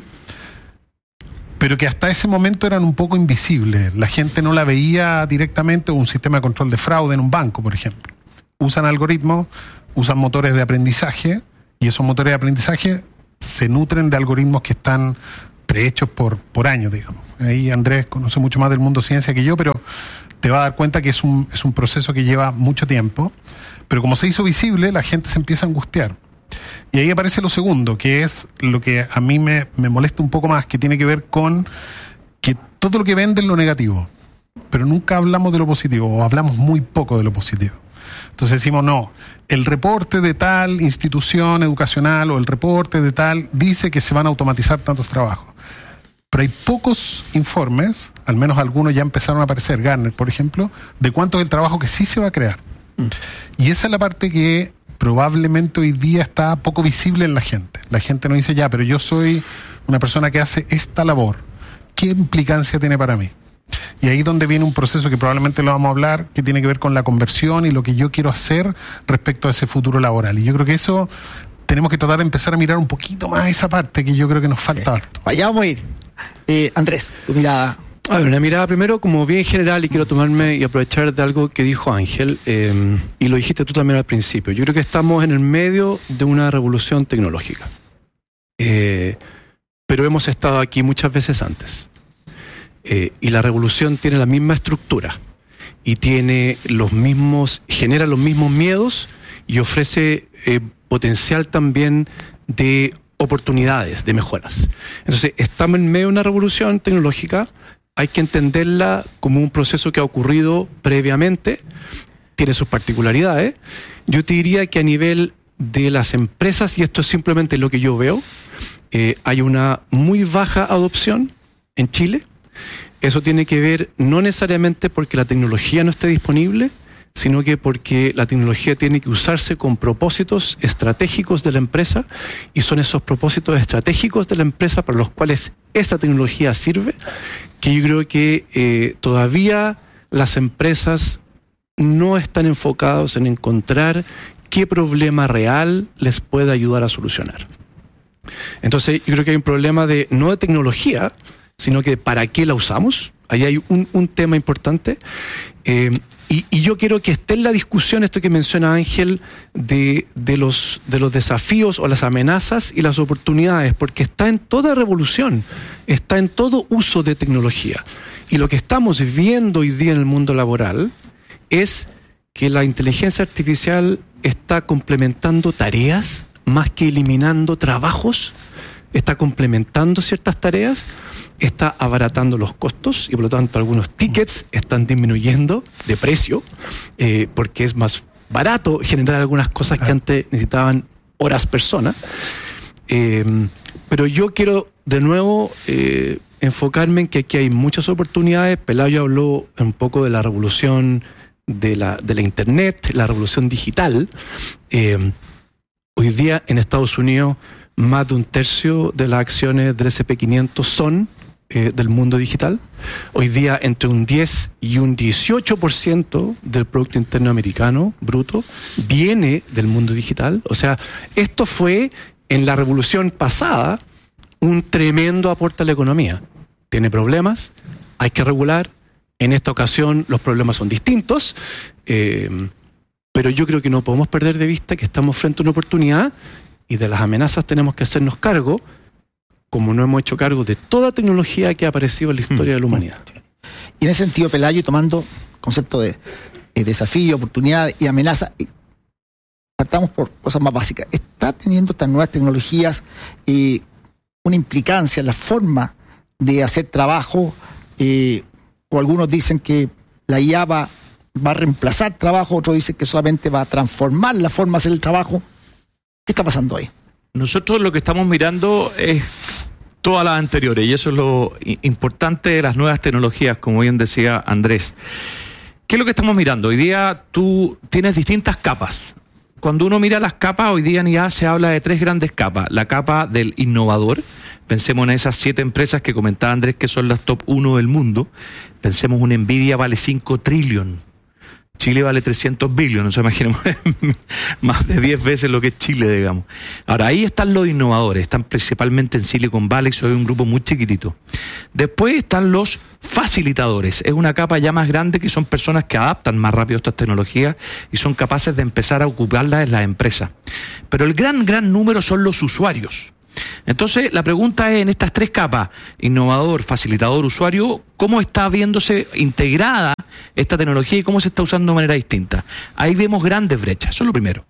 pero que hasta ese momento eran un poco invisibles. La gente no la veía directamente, un sistema de control de fraude en un banco, por ejemplo. Usan algoritmos, usan motores de aprendizaje, y esos motores de aprendizaje se nutren de algoritmos que están prehechos por años, digamos. Ahí Andrés conoce mucho más del mundo ciencia que yo, pero te va a dar cuenta que es un proceso que lleva mucho tiempo, pero como se hizo visible, la gente se empieza a angustiar. Y ahí aparece lo segundo, que es lo que a mí me molesta un poco más, que tiene que ver con que todo lo que vende es lo negativo, pero nunca hablamos de lo positivo, o hablamos muy poco de lo positivo. Entonces decimos, no, el reporte de tal institución educacional o el reporte de tal dice que se van a automatizar tantos trabajos. Pero hay pocos informes, al menos algunos ya empezaron a aparecer, Gartner, por ejemplo, de cuánto es el trabajo que sí se va a crear. Y esa es la parte que probablemente hoy día está poco visible en la gente. La gente no dice, ya, pero yo soy una persona que hace esta labor. ¿Qué implicancia tiene para mí? Y ahí es donde viene un proceso que probablemente lo vamos a hablar, que tiene que ver con la conversión y lo que yo quiero hacer respecto a ese futuro laboral. Y yo creo que eso tenemos que tratar de empezar a mirar un poquito más esa parte, que yo creo que nos falta harto. Vayamos a ir. Andrés, tu mirada. A ver, una mirada primero como bien general, y quiero tomarme y aprovechar de algo que dijo Ángel, y lo dijiste tú también al principio. Yo creo que estamos en el medio de una revolución tecnológica, pero hemos estado aquí muchas veces antes. Y la revolución tiene la misma estructura y tiene genera los mismos miedos y ofrece potencial también de oportunidades, de mejoras. Entonces, estamos en medio de una revolución tecnológica, hay que entenderla como un proceso que ha ocurrido previamente, tiene sus particularidades. Yo te diría que a nivel de las empresas, y esto es simplemente lo que yo veo, hay una muy baja adopción en Chile. Eso tiene que ver no necesariamente porque la tecnología no esté disponible, sino que porque la tecnología tiene que usarse con propósitos estratégicos de la empresa, y son esos propósitos estratégicos de la empresa para los cuales esta tecnología sirve, que yo creo que todavía las empresas no están enfocadas en encontrar qué problema real les puede ayudar a solucionar. Entonces yo creo que hay un problema no de tecnología, sino que para qué la usamos. Ahí hay un tema importante. Y yo quiero que esté en la discusión esto que menciona Ángel de los desafíos o las amenazas y las oportunidades, porque está en toda revolución, está en todo uso de tecnología. Y lo que estamos viendo hoy día en el mundo laboral es que la inteligencia artificial está complementando tareas más que eliminando trabajos. Está complementando ciertas tareas, está abaratando los costos, y por lo tanto algunos tickets están disminuyendo de precio, porque es más barato generar algunas cosas que antes necesitaban horas persona. Pero yo quiero de nuevo enfocarme en que aquí hay muchas oportunidades. Pelayo habló un poco de la revolución de la Internet, la revolución digital. Hoy día en Estados Unidos más de 1/3 de las acciones del SP500 son del mundo digital. Hoy día entre un 10 y un 18% del Producto Interno Americano bruto viene del mundo digital. O sea, esto fue en la revolución pasada un tremendo aporte a la economía. Tiene problemas, hay que regular. En esta ocasión los problemas son distintos, pero yo creo que no podemos perder de vista que estamos frente a una oportunidad y de las amenazas tenemos que hacernos cargo, como no hemos hecho cargo de toda tecnología que ha aparecido en la historia de la humanidad. Y en ese sentido, Pelayo, tomando concepto de desafío, oportunidad y amenaza, partamos por cosas más básicas. ¿Está teniendo estas nuevas tecnologías una implicancia en la forma de hacer trabajo? O algunos dicen que la IA va a reemplazar trabajo, otros dicen que solamente va a transformar la forma de hacer el trabajo. ¿Qué está pasando ahí? Nosotros lo que estamos mirando es todas las anteriores, y eso es lo importante de las nuevas tecnologías, como bien decía Andrés. ¿Qué es lo que estamos mirando? Hoy día tú tienes distintas capas. Cuando uno mira las capas, hoy día en IA se habla de 3 grandes capas. La capa del innovador. Pensemos en esas 7 empresas que comentaba Andrés que son las top 1 del mundo. Pensemos, una Nvidia vale 5 trillones. Chile vale 300 billones, o sea, imaginemos más de 10 veces lo que es Chile, digamos. Ahora, ahí están los innovadores, están principalmente en Silicon Valley, soy un grupo muy chiquitito. Después están los facilitadores, es una capa ya más grande que son personas que adaptan más rápido estas tecnologías y son capaces de empezar a ocuparlas en las empresas. Pero el gran número son los usuarios. Entonces, la pregunta es, en estas 3 capas, innovador, facilitador, usuario, ¿cómo está viéndose integrada esta tecnología y cómo se está usando de manera distinta? Ahí vemos grandes brechas, eso es lo primero.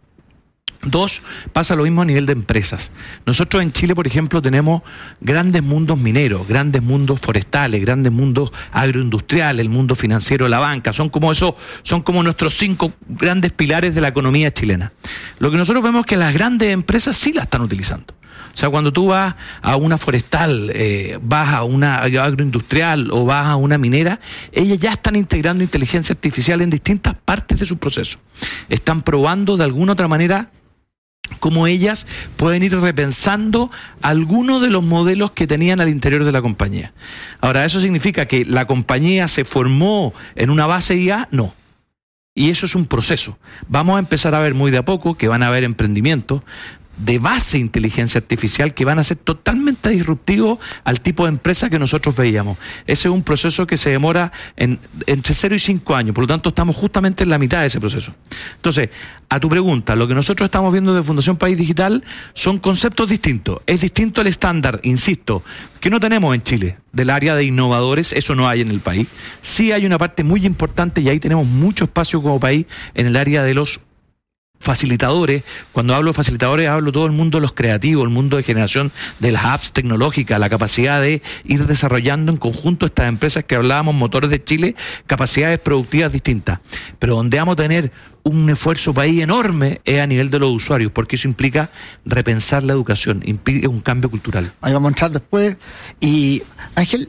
2, pasa lo mismo a nivel de empresas. Nosotros en Chile, por ejemplo, tenemos grandes mundos mineros, grandes mundos forestales, grandes mundos agroindustriales, el mundo financiero, la banca, son como nuestros 5 grandes pilares de la economía chilena. Lo que nosotros vemos es que las grandes empresas sí la están utilizando. O sea, cuando tú vas a una forestal, vas a una agroindustrial o vas a una minera, ellas ya están integrando inteligencia artificial en distintas partes de su proceso. Están probando de alguna otra manera cómo ellas pueden ir repensando algunos de los modelos que tenían al interior de la compañía. Ahora, ¿eso significa que la compañía se formó en una base IA? No. Y eso es un proceso. Vamos a empezar a ver muy de a poco que van a haber emprendimientos de base inteligencia artificial que van a ser totalmente disruptivos al tipo de empresa que nosotros veíamos. Ese es un proceso que se demora entre 0 y 5 años, por lo tanto estamos justamente en la mitad de ese proceso. Entonces, a tu pregunta, lo que nosotros estamos viendo de Fundación País Digital son conceptos distintos. Es distinto el estándar, insisto, que no tenemos en Chile, del área de innovadores, eso no hay en el país. Sí hay una parte muy importante y ahí tenemos mucho espacio como país en el área de los facilitadores. Cuando hablo de facilitadores hablo todo el mundo de los creativos, el mundo de generación de las apps tecnológicas, la capacidad de ir desarrollando en conjunto estas empresas que hablábamos, Motores de Chile, capacidades productivas distintas. Pero donde vamos a tener un esfuerzo país enorme es a nivel de los usuarios, porque eso implica repensar la educación, implica un cambio cultural. Ahí vamos a entrar después. Y Ángel,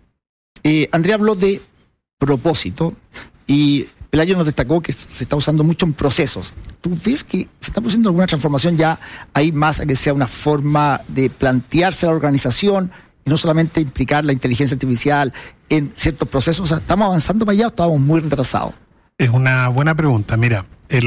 Andrea habló de propósito y Pelayo nos destacó que se está usando mucho en procesos. ¿Tú ves que se está produciendo alguna transformación ya ahí más a que sea una forma de plantearse la organización y no solamente implicar la inteligencia artificial en ciertos procesos? O sea, ¿estamos avanzando para allá o estamos muy retrasados? Es una buena pregunta. Mira,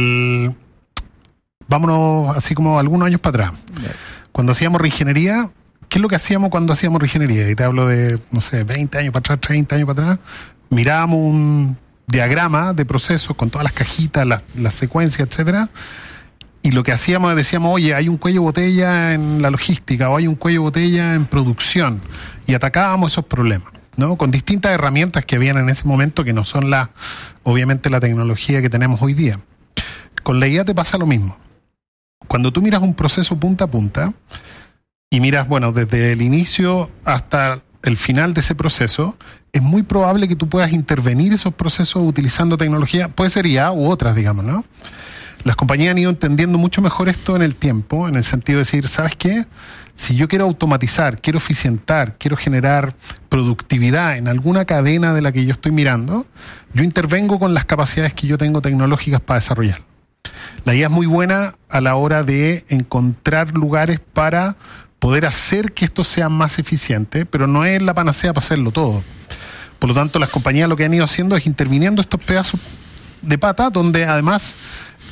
vámonos así como algunos años para atrás. Cuando hacíamos reingeniería, ¿qué es lo que hacíamos cuando hacíamos reingeniería? Y te hablo de, no sé, 20 años para atrás, 30 años para atrás. Mirábamos un diagrama de procesos con todas las cajitas, las secuencias, etcétera, y lo que hacíamos, decíamos, oye, hay un cuello de botella en la logística o hay un cuello de botella en producción, y atacábamos esos problemas, ¿no? Con distintas herramientas que habían en ese momento, que no son obviamente la tecnología que tenemos hoy día. Con la IA te pasa lo mismo. Cuando tú miras un proceso punta a punta y miras, bueno, desde el inicio hasta el final de ese proceso, es muy probable que tú puedas intervenir esos procesos utilizando tecnología, puede ser IA u otras, digamos, ¿no? Las compañías han ido entendiendo mucho mejor esto en el tiempo, en el sentido de decir, ¿sabes qué? Si yo quiero automatizar, quiero eficientar, quiero generar productividad en alguna cadena de la que yo estoy mirando, yo intervengo con las capacidades que yo tengo tecnológicas para desarrollar. La IA es muy buena a la hora de encontrar lugares para poder hacer que esto sea más eficiente, pero no es la panacea para hacerlo todo. Por lo tanto, las compañías lo que han ido haciendo es interviniendo estos pedazos de pata, donde además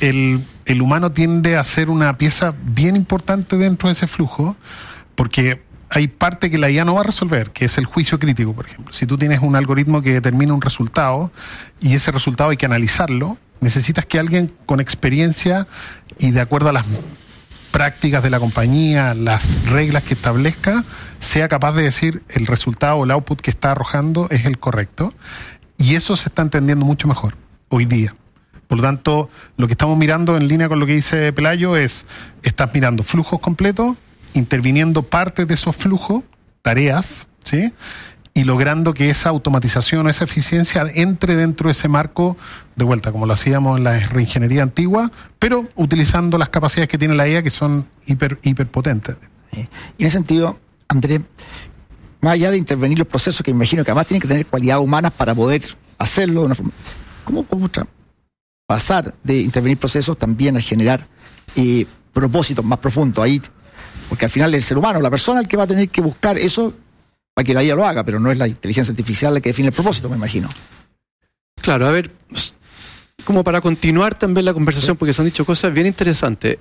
el humano tiende a ser una pieza bien importante dentro de ese flujo, porque hay parte que la IA no va a resolver, que es el juicio crítico, por ejemplo. Si tú tienes un algoritmo que determina un resultado y ese resultado hay que analizarlo, necesitas que alguien con experiencia y de acuerdo a las prácticas de la compañía, las reglas que establezca, sea capaz de decir el resultado o el output que está arrojando es el correcto. Y eso se está entendiendo mucho mejor hoy día. Por lo tanto, lo que estamos mirando en línea con lo que dice Pelayo es, estás mirando flujos completos, interviniendo parte de esos flujos, tareas, ¿sí? Y logrando que esa automatización o esa eficiencia entre dentro de ese marco, de vuelta, como lo hacíamos en la reingeniería antigua, pero utilizando las capacidades que tiene la IA, que son hiper potentes. Y en ese sentido, Andrés, más allá de intervenir los procesos, que me imagino que además tienen que tener cualidades humanas para poder hacerlo de una forma, ¿cómo podemos pasar de intervenir procesos también a generar propósitos más profundos ahí? Porque al final es el ser humano, la persona, el que va a tener que buscar eso para que la IA lo haga, pero no es la inteligencia artificial la que define el propósito, me imagino. Claro, a ver, como para continuar también la conversación, porque se han dicho cosas bien interesantes.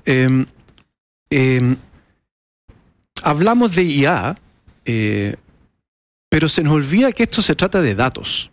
Hablamos de IA, pero se nos olvida que esto se trata de datos.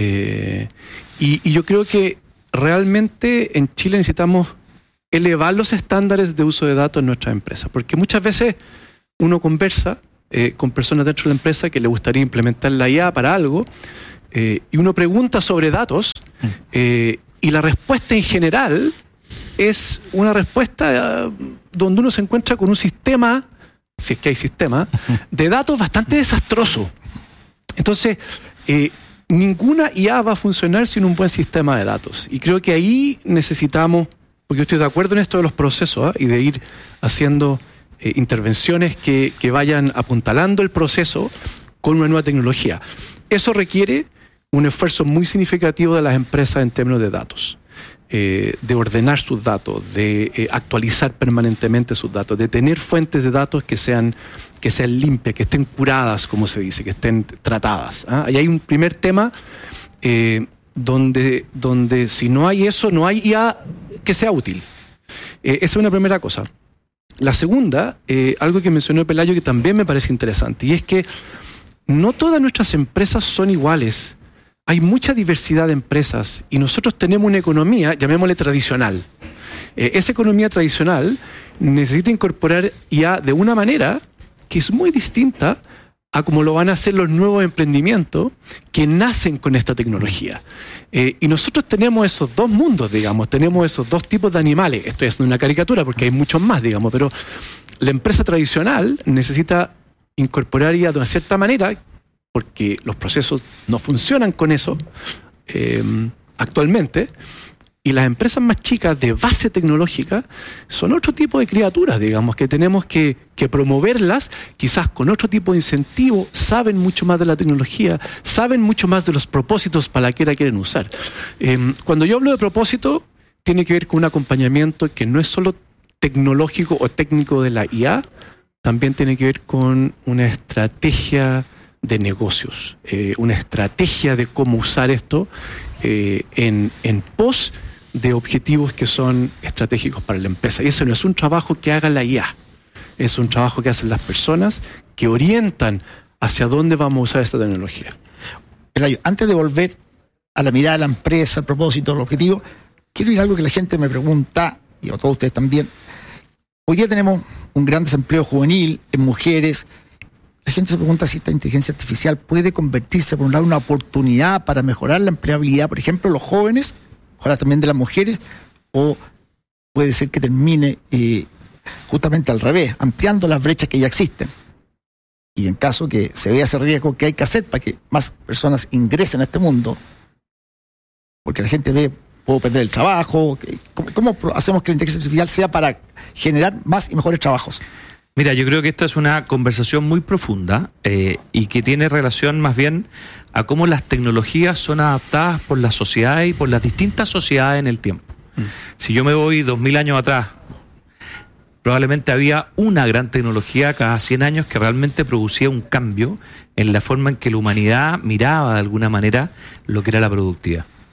Y yo creo que realmente en Chile necesitamos elevar los estándares de uso de datos en nuestras empresas, porque muchas veces uno conversa con personas dentro de la empresa que le gustaría implementar la IA para algo, y uno pregunta sobre datos, y la respuesta en general es una respuesta donde uno se encuentra con un sistema, si es que hay sistema, de datos bastante desastroso. Entonces, ninguna IA va a funcionar sin un buen sistema de datos. Y creo que ahí necesitamos, porque yo estoy de acuerdo en esto de los procesos, y de ir haciendo intervenciones que vayan apuntalando el proceso con una nueva tecnología. Eso requiere un esfuerzo muy significativo de las empresas en términos de datos, de ordenar sus datos, de actualizar permanentemente sus datos, de tener fuentes de datos que sean limpias, que estén curadas, como se dice, que estén tratadas. Ahí hay un primer tema donde si no hay eso, no hay IA que sea útil. Esa es una primera cosa. La segunda, algo que mencionó Pelayo que también me parece interesante, y es que no todas nuestras empresas son iguales. Hay mucha diversidad de empresas y nosotros tenemos una economía, llamémosle tradicional. Esa economía tradicional necesita incorporar IA de una manera que es muy distinta a como lo van a hacer los nuevos emprendimientos que nacen con esta tecnología. Y nosotros tenemos esos dos mundos, digamos, tenemos esos dos tipos de animales. Estoy haciendo una caricatura porque hay muchos más, digamos, pero la empresa tradicional necesita incorporar IA de una cierta manera porque los procesos no funcionan con eso actualmente. Y las empresas más chicas de base tecnológica son otro tipo de criaturas, digamos, que tenemos que promoverlas, quizás con otro tipo de incentivo, saben mucho más de la tecnología, saben mucho más de los propósitos para la que la quieren usar. Cuando yo hablo de propósito, tiene que ver con un acompañamiento que no es solo tecnológico o técnico de la IA, también tiene que ver con una estrategia de negocios, una estrategia de cómo usar esto en pos de objetivos que son estratégicos para la empresa. Y ese no es un trabajo que haga la IA, es un trabajo que hacen las personas que orientan hacia dónde vamos a usar esta tecnología. Pelayo, antes de volver a la mirada de la empresa, el propósito, el objetivo, quiero ir a algo que la gente me pregunta, y a todos ustedes también. Hoy día tenemos un gran desempleo juvenil en mujeres. La gente se pregunta si esta inteligencia artificial puede convertirse, por un lado, en una oportunidad para mejorar la empleabilidad, por ejemplo, de los jóvenes, ojalá también de las mujeres, o puede ser que termine justamente al revés, ampliando las brechas que ya existen. Y en caso que se vea ese riesgo, ¿qué hay que hacer para que más personas ingresen a este mundo? Porque la gente ve, puedo perder el trabajo. ¿Cómo hacemos que la inteligencia artificial sea para generar más y mejores trabajos? Mira, yo creo que esta es una conversación muy profunda y que tiene relación más bien a cómo las tecnologías son adaptadas por la sociedad y por las distintas sociedades en el tiempo. Si yo me voy 2000 años atrás, probablemente había una gran tecnología cada 100 años que realmente producía un cambio en la forma en que la humanidad miraba de alguna manera lo que era la productividad.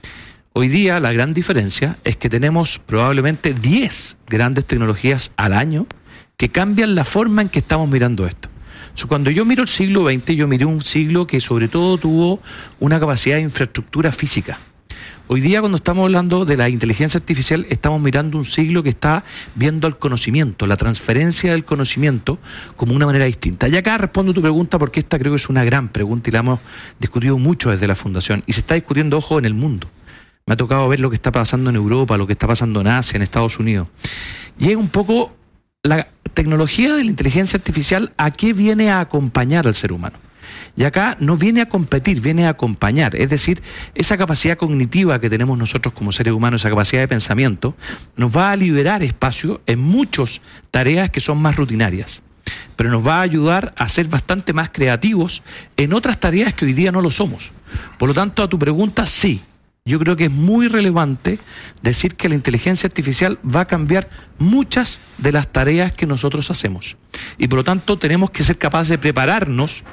Hoy día la gran diferencia es que tenemos probablemente 10 grandes tecnologías al año que cambian la forma en que estamos mirando esto. Cuando yo miro el siglo XX, yo miré un siglo que sobre todo tuvo una capacidad de infraestructura física. Hoy día, cuando estamos hablando de la inteligencia artificial, estamos mirando un siglo que está viendo el conocimiento, la transferencia del conocimiento como una manera distinta. Y acá respondo tu pregunta, porque esta creo que es una gran pregunta y la hemos discutido mucho desde la Fundación. Y se está discutiendo, ojo, en el mundo. Me ha tocado ver lo que está pasando en Europa, lo que está pasando en Asia, en Estados Unidos. Y es un poco la tecnología de la inteligencia artificial, ¿a qué viene a acompañar al ser humano? Y acá no viene a competir, viene a acompañar. Es decir, esa capacidad cognitiva que tenemos nosotros como seres humanos, esa capacidad de pensamiento, nos va a liberar espacio en muchas tareas que son más rutinarias. Pero nos va a ayudar a ser bastante más creativos en otras tareas que hoy día no lo somos. Por lo tanto, a tu pregunta, sí. Yo creo que es muy relevante decir que la inteligencia artificial va a cambiar muchas de las tareas que nosotros hacemos. Y por lo tanto tenemos que ser capaces de prepararnos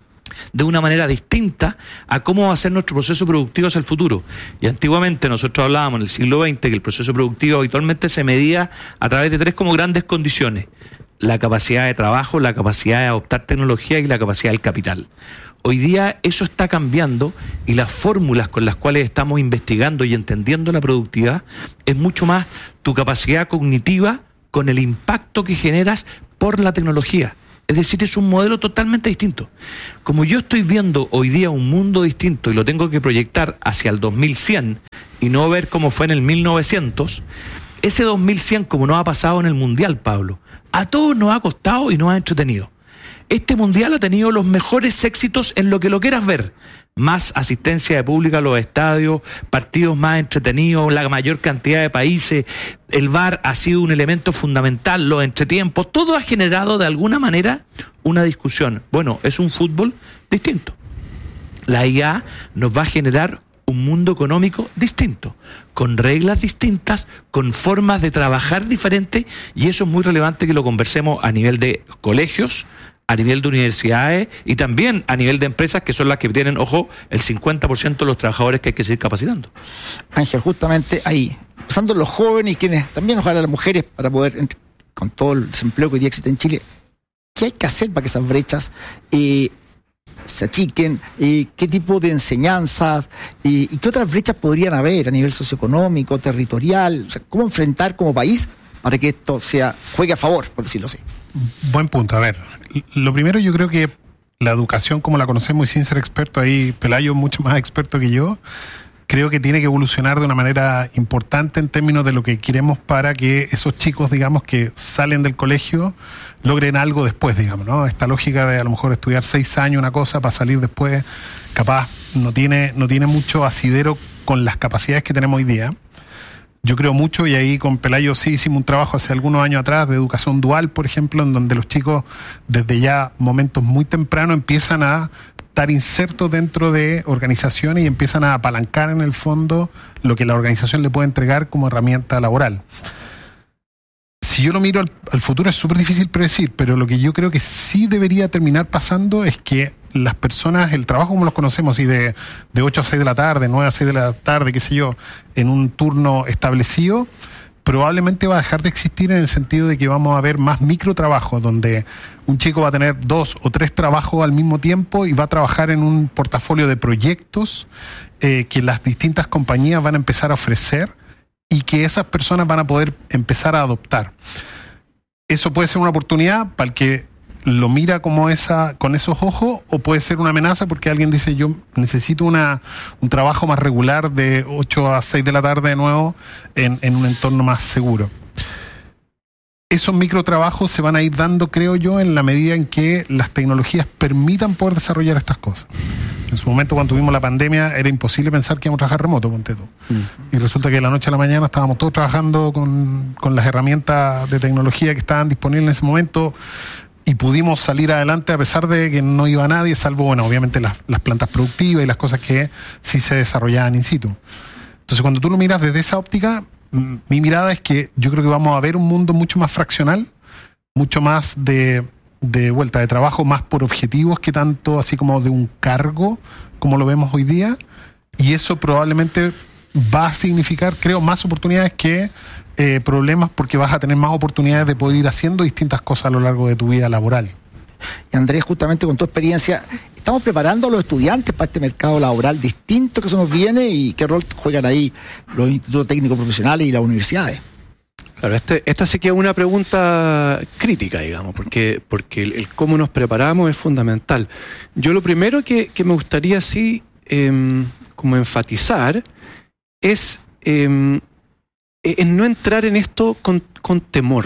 de una manera distinta a cómo va a ser nuestro proceso productivo hacia el futuro. Y antiguamente nosotros hablábamos en el siglo XX que el proceso productivo habitualmente se medía a través de 3 como grandes condiciones: la capacidad de trabajo, la capacidad de adoptar tecnología y la capacidad del capital. Hoy día eso está cambiando y las fórmulas con las cuales estamos investigando y entendiendo la productividad es mucho más tu capacidad cognitiva con el impacto que generas por la tecnología. Es decir, es un modelo totalmente distinto. Como yo estoy viendo hoy día un mundo distinto y lo tengo que proyectar hacia el 2100 y no ver cómo fue en el 1900, ese 2100, como nos ha pasado en el Mundial, Pablo, a todos nos ha costado y nos ha entretenido. Este Mundial ha tenido los mejores éxitos en lo que lo quieras ver. Más asistencia de público a los estadios, partidos más entretenidos, la mayor cantidad de países, el VAR ha sido un elemento fundamental, los entretiempos, todo ha generado de alguna manera una discusión. Bueno, es un fútbol distinto. La IA nos va a generar un mundo económico distinto, con reglas distintas, con formas de trabajar diferentes, y eso es muy relevante que lo conversemos a nivel de colegios, a nivel de universidades y también a nivel de empresas, que son las que tienen, ojo, el 50% de los trabajadores que hay que seguir capacitando. Ángel, justamente ahí, pasando los jóvenes y quienes también, ojalá las mujeres, para poder, con todo el desempleo que hoy día existe en Chile, ¿qué hay que hacer para que esas brechas se achiquen? ¿Qué tipo de enseñanzas y qué otras brechas podrían haber a nivel socioeconómico, territorial? O sea, ¿cómo enfrentar como país para que esto juegue a favor, por decirlo así? Buen punto. A ver, lo primero, yo creo que la educación como la conocemos, y sin ser experto ahí, Pelayo mucho más experto que yo, creo que tiene que evolucionar de una manera importante en términos de lo que queremos para que esos chicos, digamos, que salen del colegio logren algo después, digamos, ¿no? Esta lógica de a lo mejor estudiar 6 años una cosa para salir después, capaz no tiene mucho asidero con las capacidades que tenemos hoy día. Yo creo mucho, y ahí con Pelayo sí hicimos un trabajo hace algunos años atrás de educación dual, por ejemplo, en donde los chicos desde ya momentos muy tempranos empiezan a estar insertos dentro de organizaciones y empiezan a apalancar en el fondo lo que la organización le puede entregar como herramienta laboral. Si yo lo miro al futuro es súper difícil predecir, pero lo que yo creo que sí debería terminar pasando es que las personas, el trabajo como los conocemos, y de 8 a 6 de la tarde, 9 a 6 de la tarde, qué sé yo, en un turno establecido, probablemente va a dejar de existir, en el sentido de que vamos a ver más microtrabajos, donde un chico va a tener 2 o 3 trabajos al mismo tiempo y va a trabajar en un portafolio de proyectos que las distintas compañías van a empezar a ofrecer y que esas personas van a poder empezar a adoptar. Eso puede ser una oportunidad para el que lo mira como con esos ojos, o puede ser una amenaza porque alguien dice: yo necesito un trabajo más regular de 8 a 6 de la tarde de nuevo en un entorno más seguro. Esos microtrabajos se van a ir dando, creo yo, en la medida en que las tecnologías permitan poder desarrollar estas cosas. En su momento, cuando tuvimos la pandemia, era imposible pensar que íbamos a trabajar remoto, ponte tú. Y resulta que de la noche a la mañana estábamos todos trabajando con las herramientas de tecnología que estaban disponibles en ese momento, y pudimos salir adelante a pesar de que no iba nadie, salvo, bueno, obviamente las plantas productivas y las cosas que sí se desarrollaban in situ. Entonces, cuando tú lo miras desde esa óptica, mi mirada es que yo creo que vamos a ver un mundo mucho más fraccional, mucho más de vuelta de trabajo, más por objetivos que tanto así como de un cargo, como lo vemos hoy día, y eso probablemente va a significar, creo, más oportunidades que problemas, porque vas a tener más oportunidades de poder ir haciendo distintas cosas a lo largo de tu vida laboral. Y Andrés, justamente con tu experiencia, ¿estamos preparando a los estudiantes para este mercado laboral distinto que se nos viene y qué rol juegan ahí los institutos técnicos profesionales y las universidades? Claro, esta sí que es una pregunta crítica, digamos, porque el cómo nos preparamos es fundamental. Yo lo primero que me gustaría sí como enfatizar es en no entrar en esto con temor,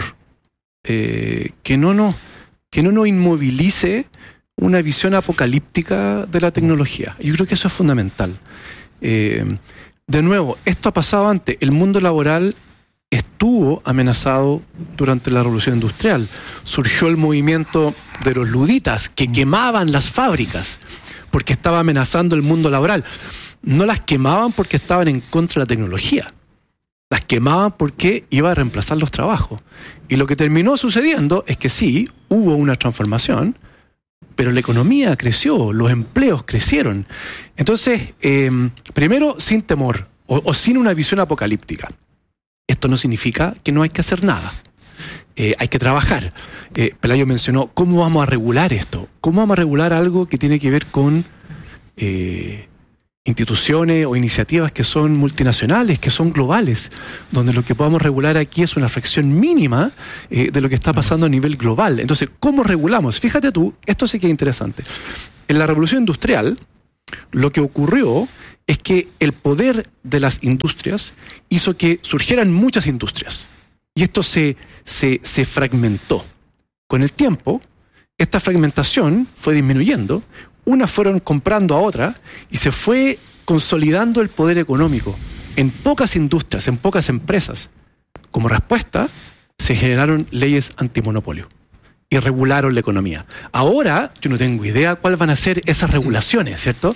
que no nos inmovilice una visión apocalíptica de la tecnología. Yo creo que eso es fundamental. De nuevo, esto ha pasado antes. El mundo laboral estuvo amenazado durante la Revolución Industrial. Surgió el movimiento de los luditas que quemaban las fábricas porque estaba amenazando el mundo laboral. No las quemaban porque estaban en contra de la tecnología. Las quemaban porque iba a reemplazar los trabajos. Y lo que terminó sucediendo es que sí, hubo una transformación, pero la economía creció, los empleos crecieron. Entonces, primero, sin temor o sin una visión apocalíptica. Esto no significa que no hay que hacer nada. Hay que trabajar. Pelayo mencionó, ¿cómo vamos a regular esto? ¿Cómo vamos a regular algo que tiene que ver con instituciones o iniciativas que son multinacionales, que son globales, donde lo que podamos regular aquí es una fracción mínima de lo que está pasando a nivel global? Entonces, ¿cómo regulamos? Fíjate tú, esto sí que es interesante. En la Revolución Industrial, lo que ocurrió es que el poder de las industrias hizo que surgieran muchas industrias. Y esto se fragmentó. Con el tiempo, esta fragmentación fue disminuyendo, unas fueron comprando a otras y se fue consolidando el poder económico en pocas industrias, en pocas empresas. Como respuesta, se generaron leyes antimonopolio y regularon la economía. Ahora, yo no tengo idea cuáles van a ser esas regulaciones, ¿cierto?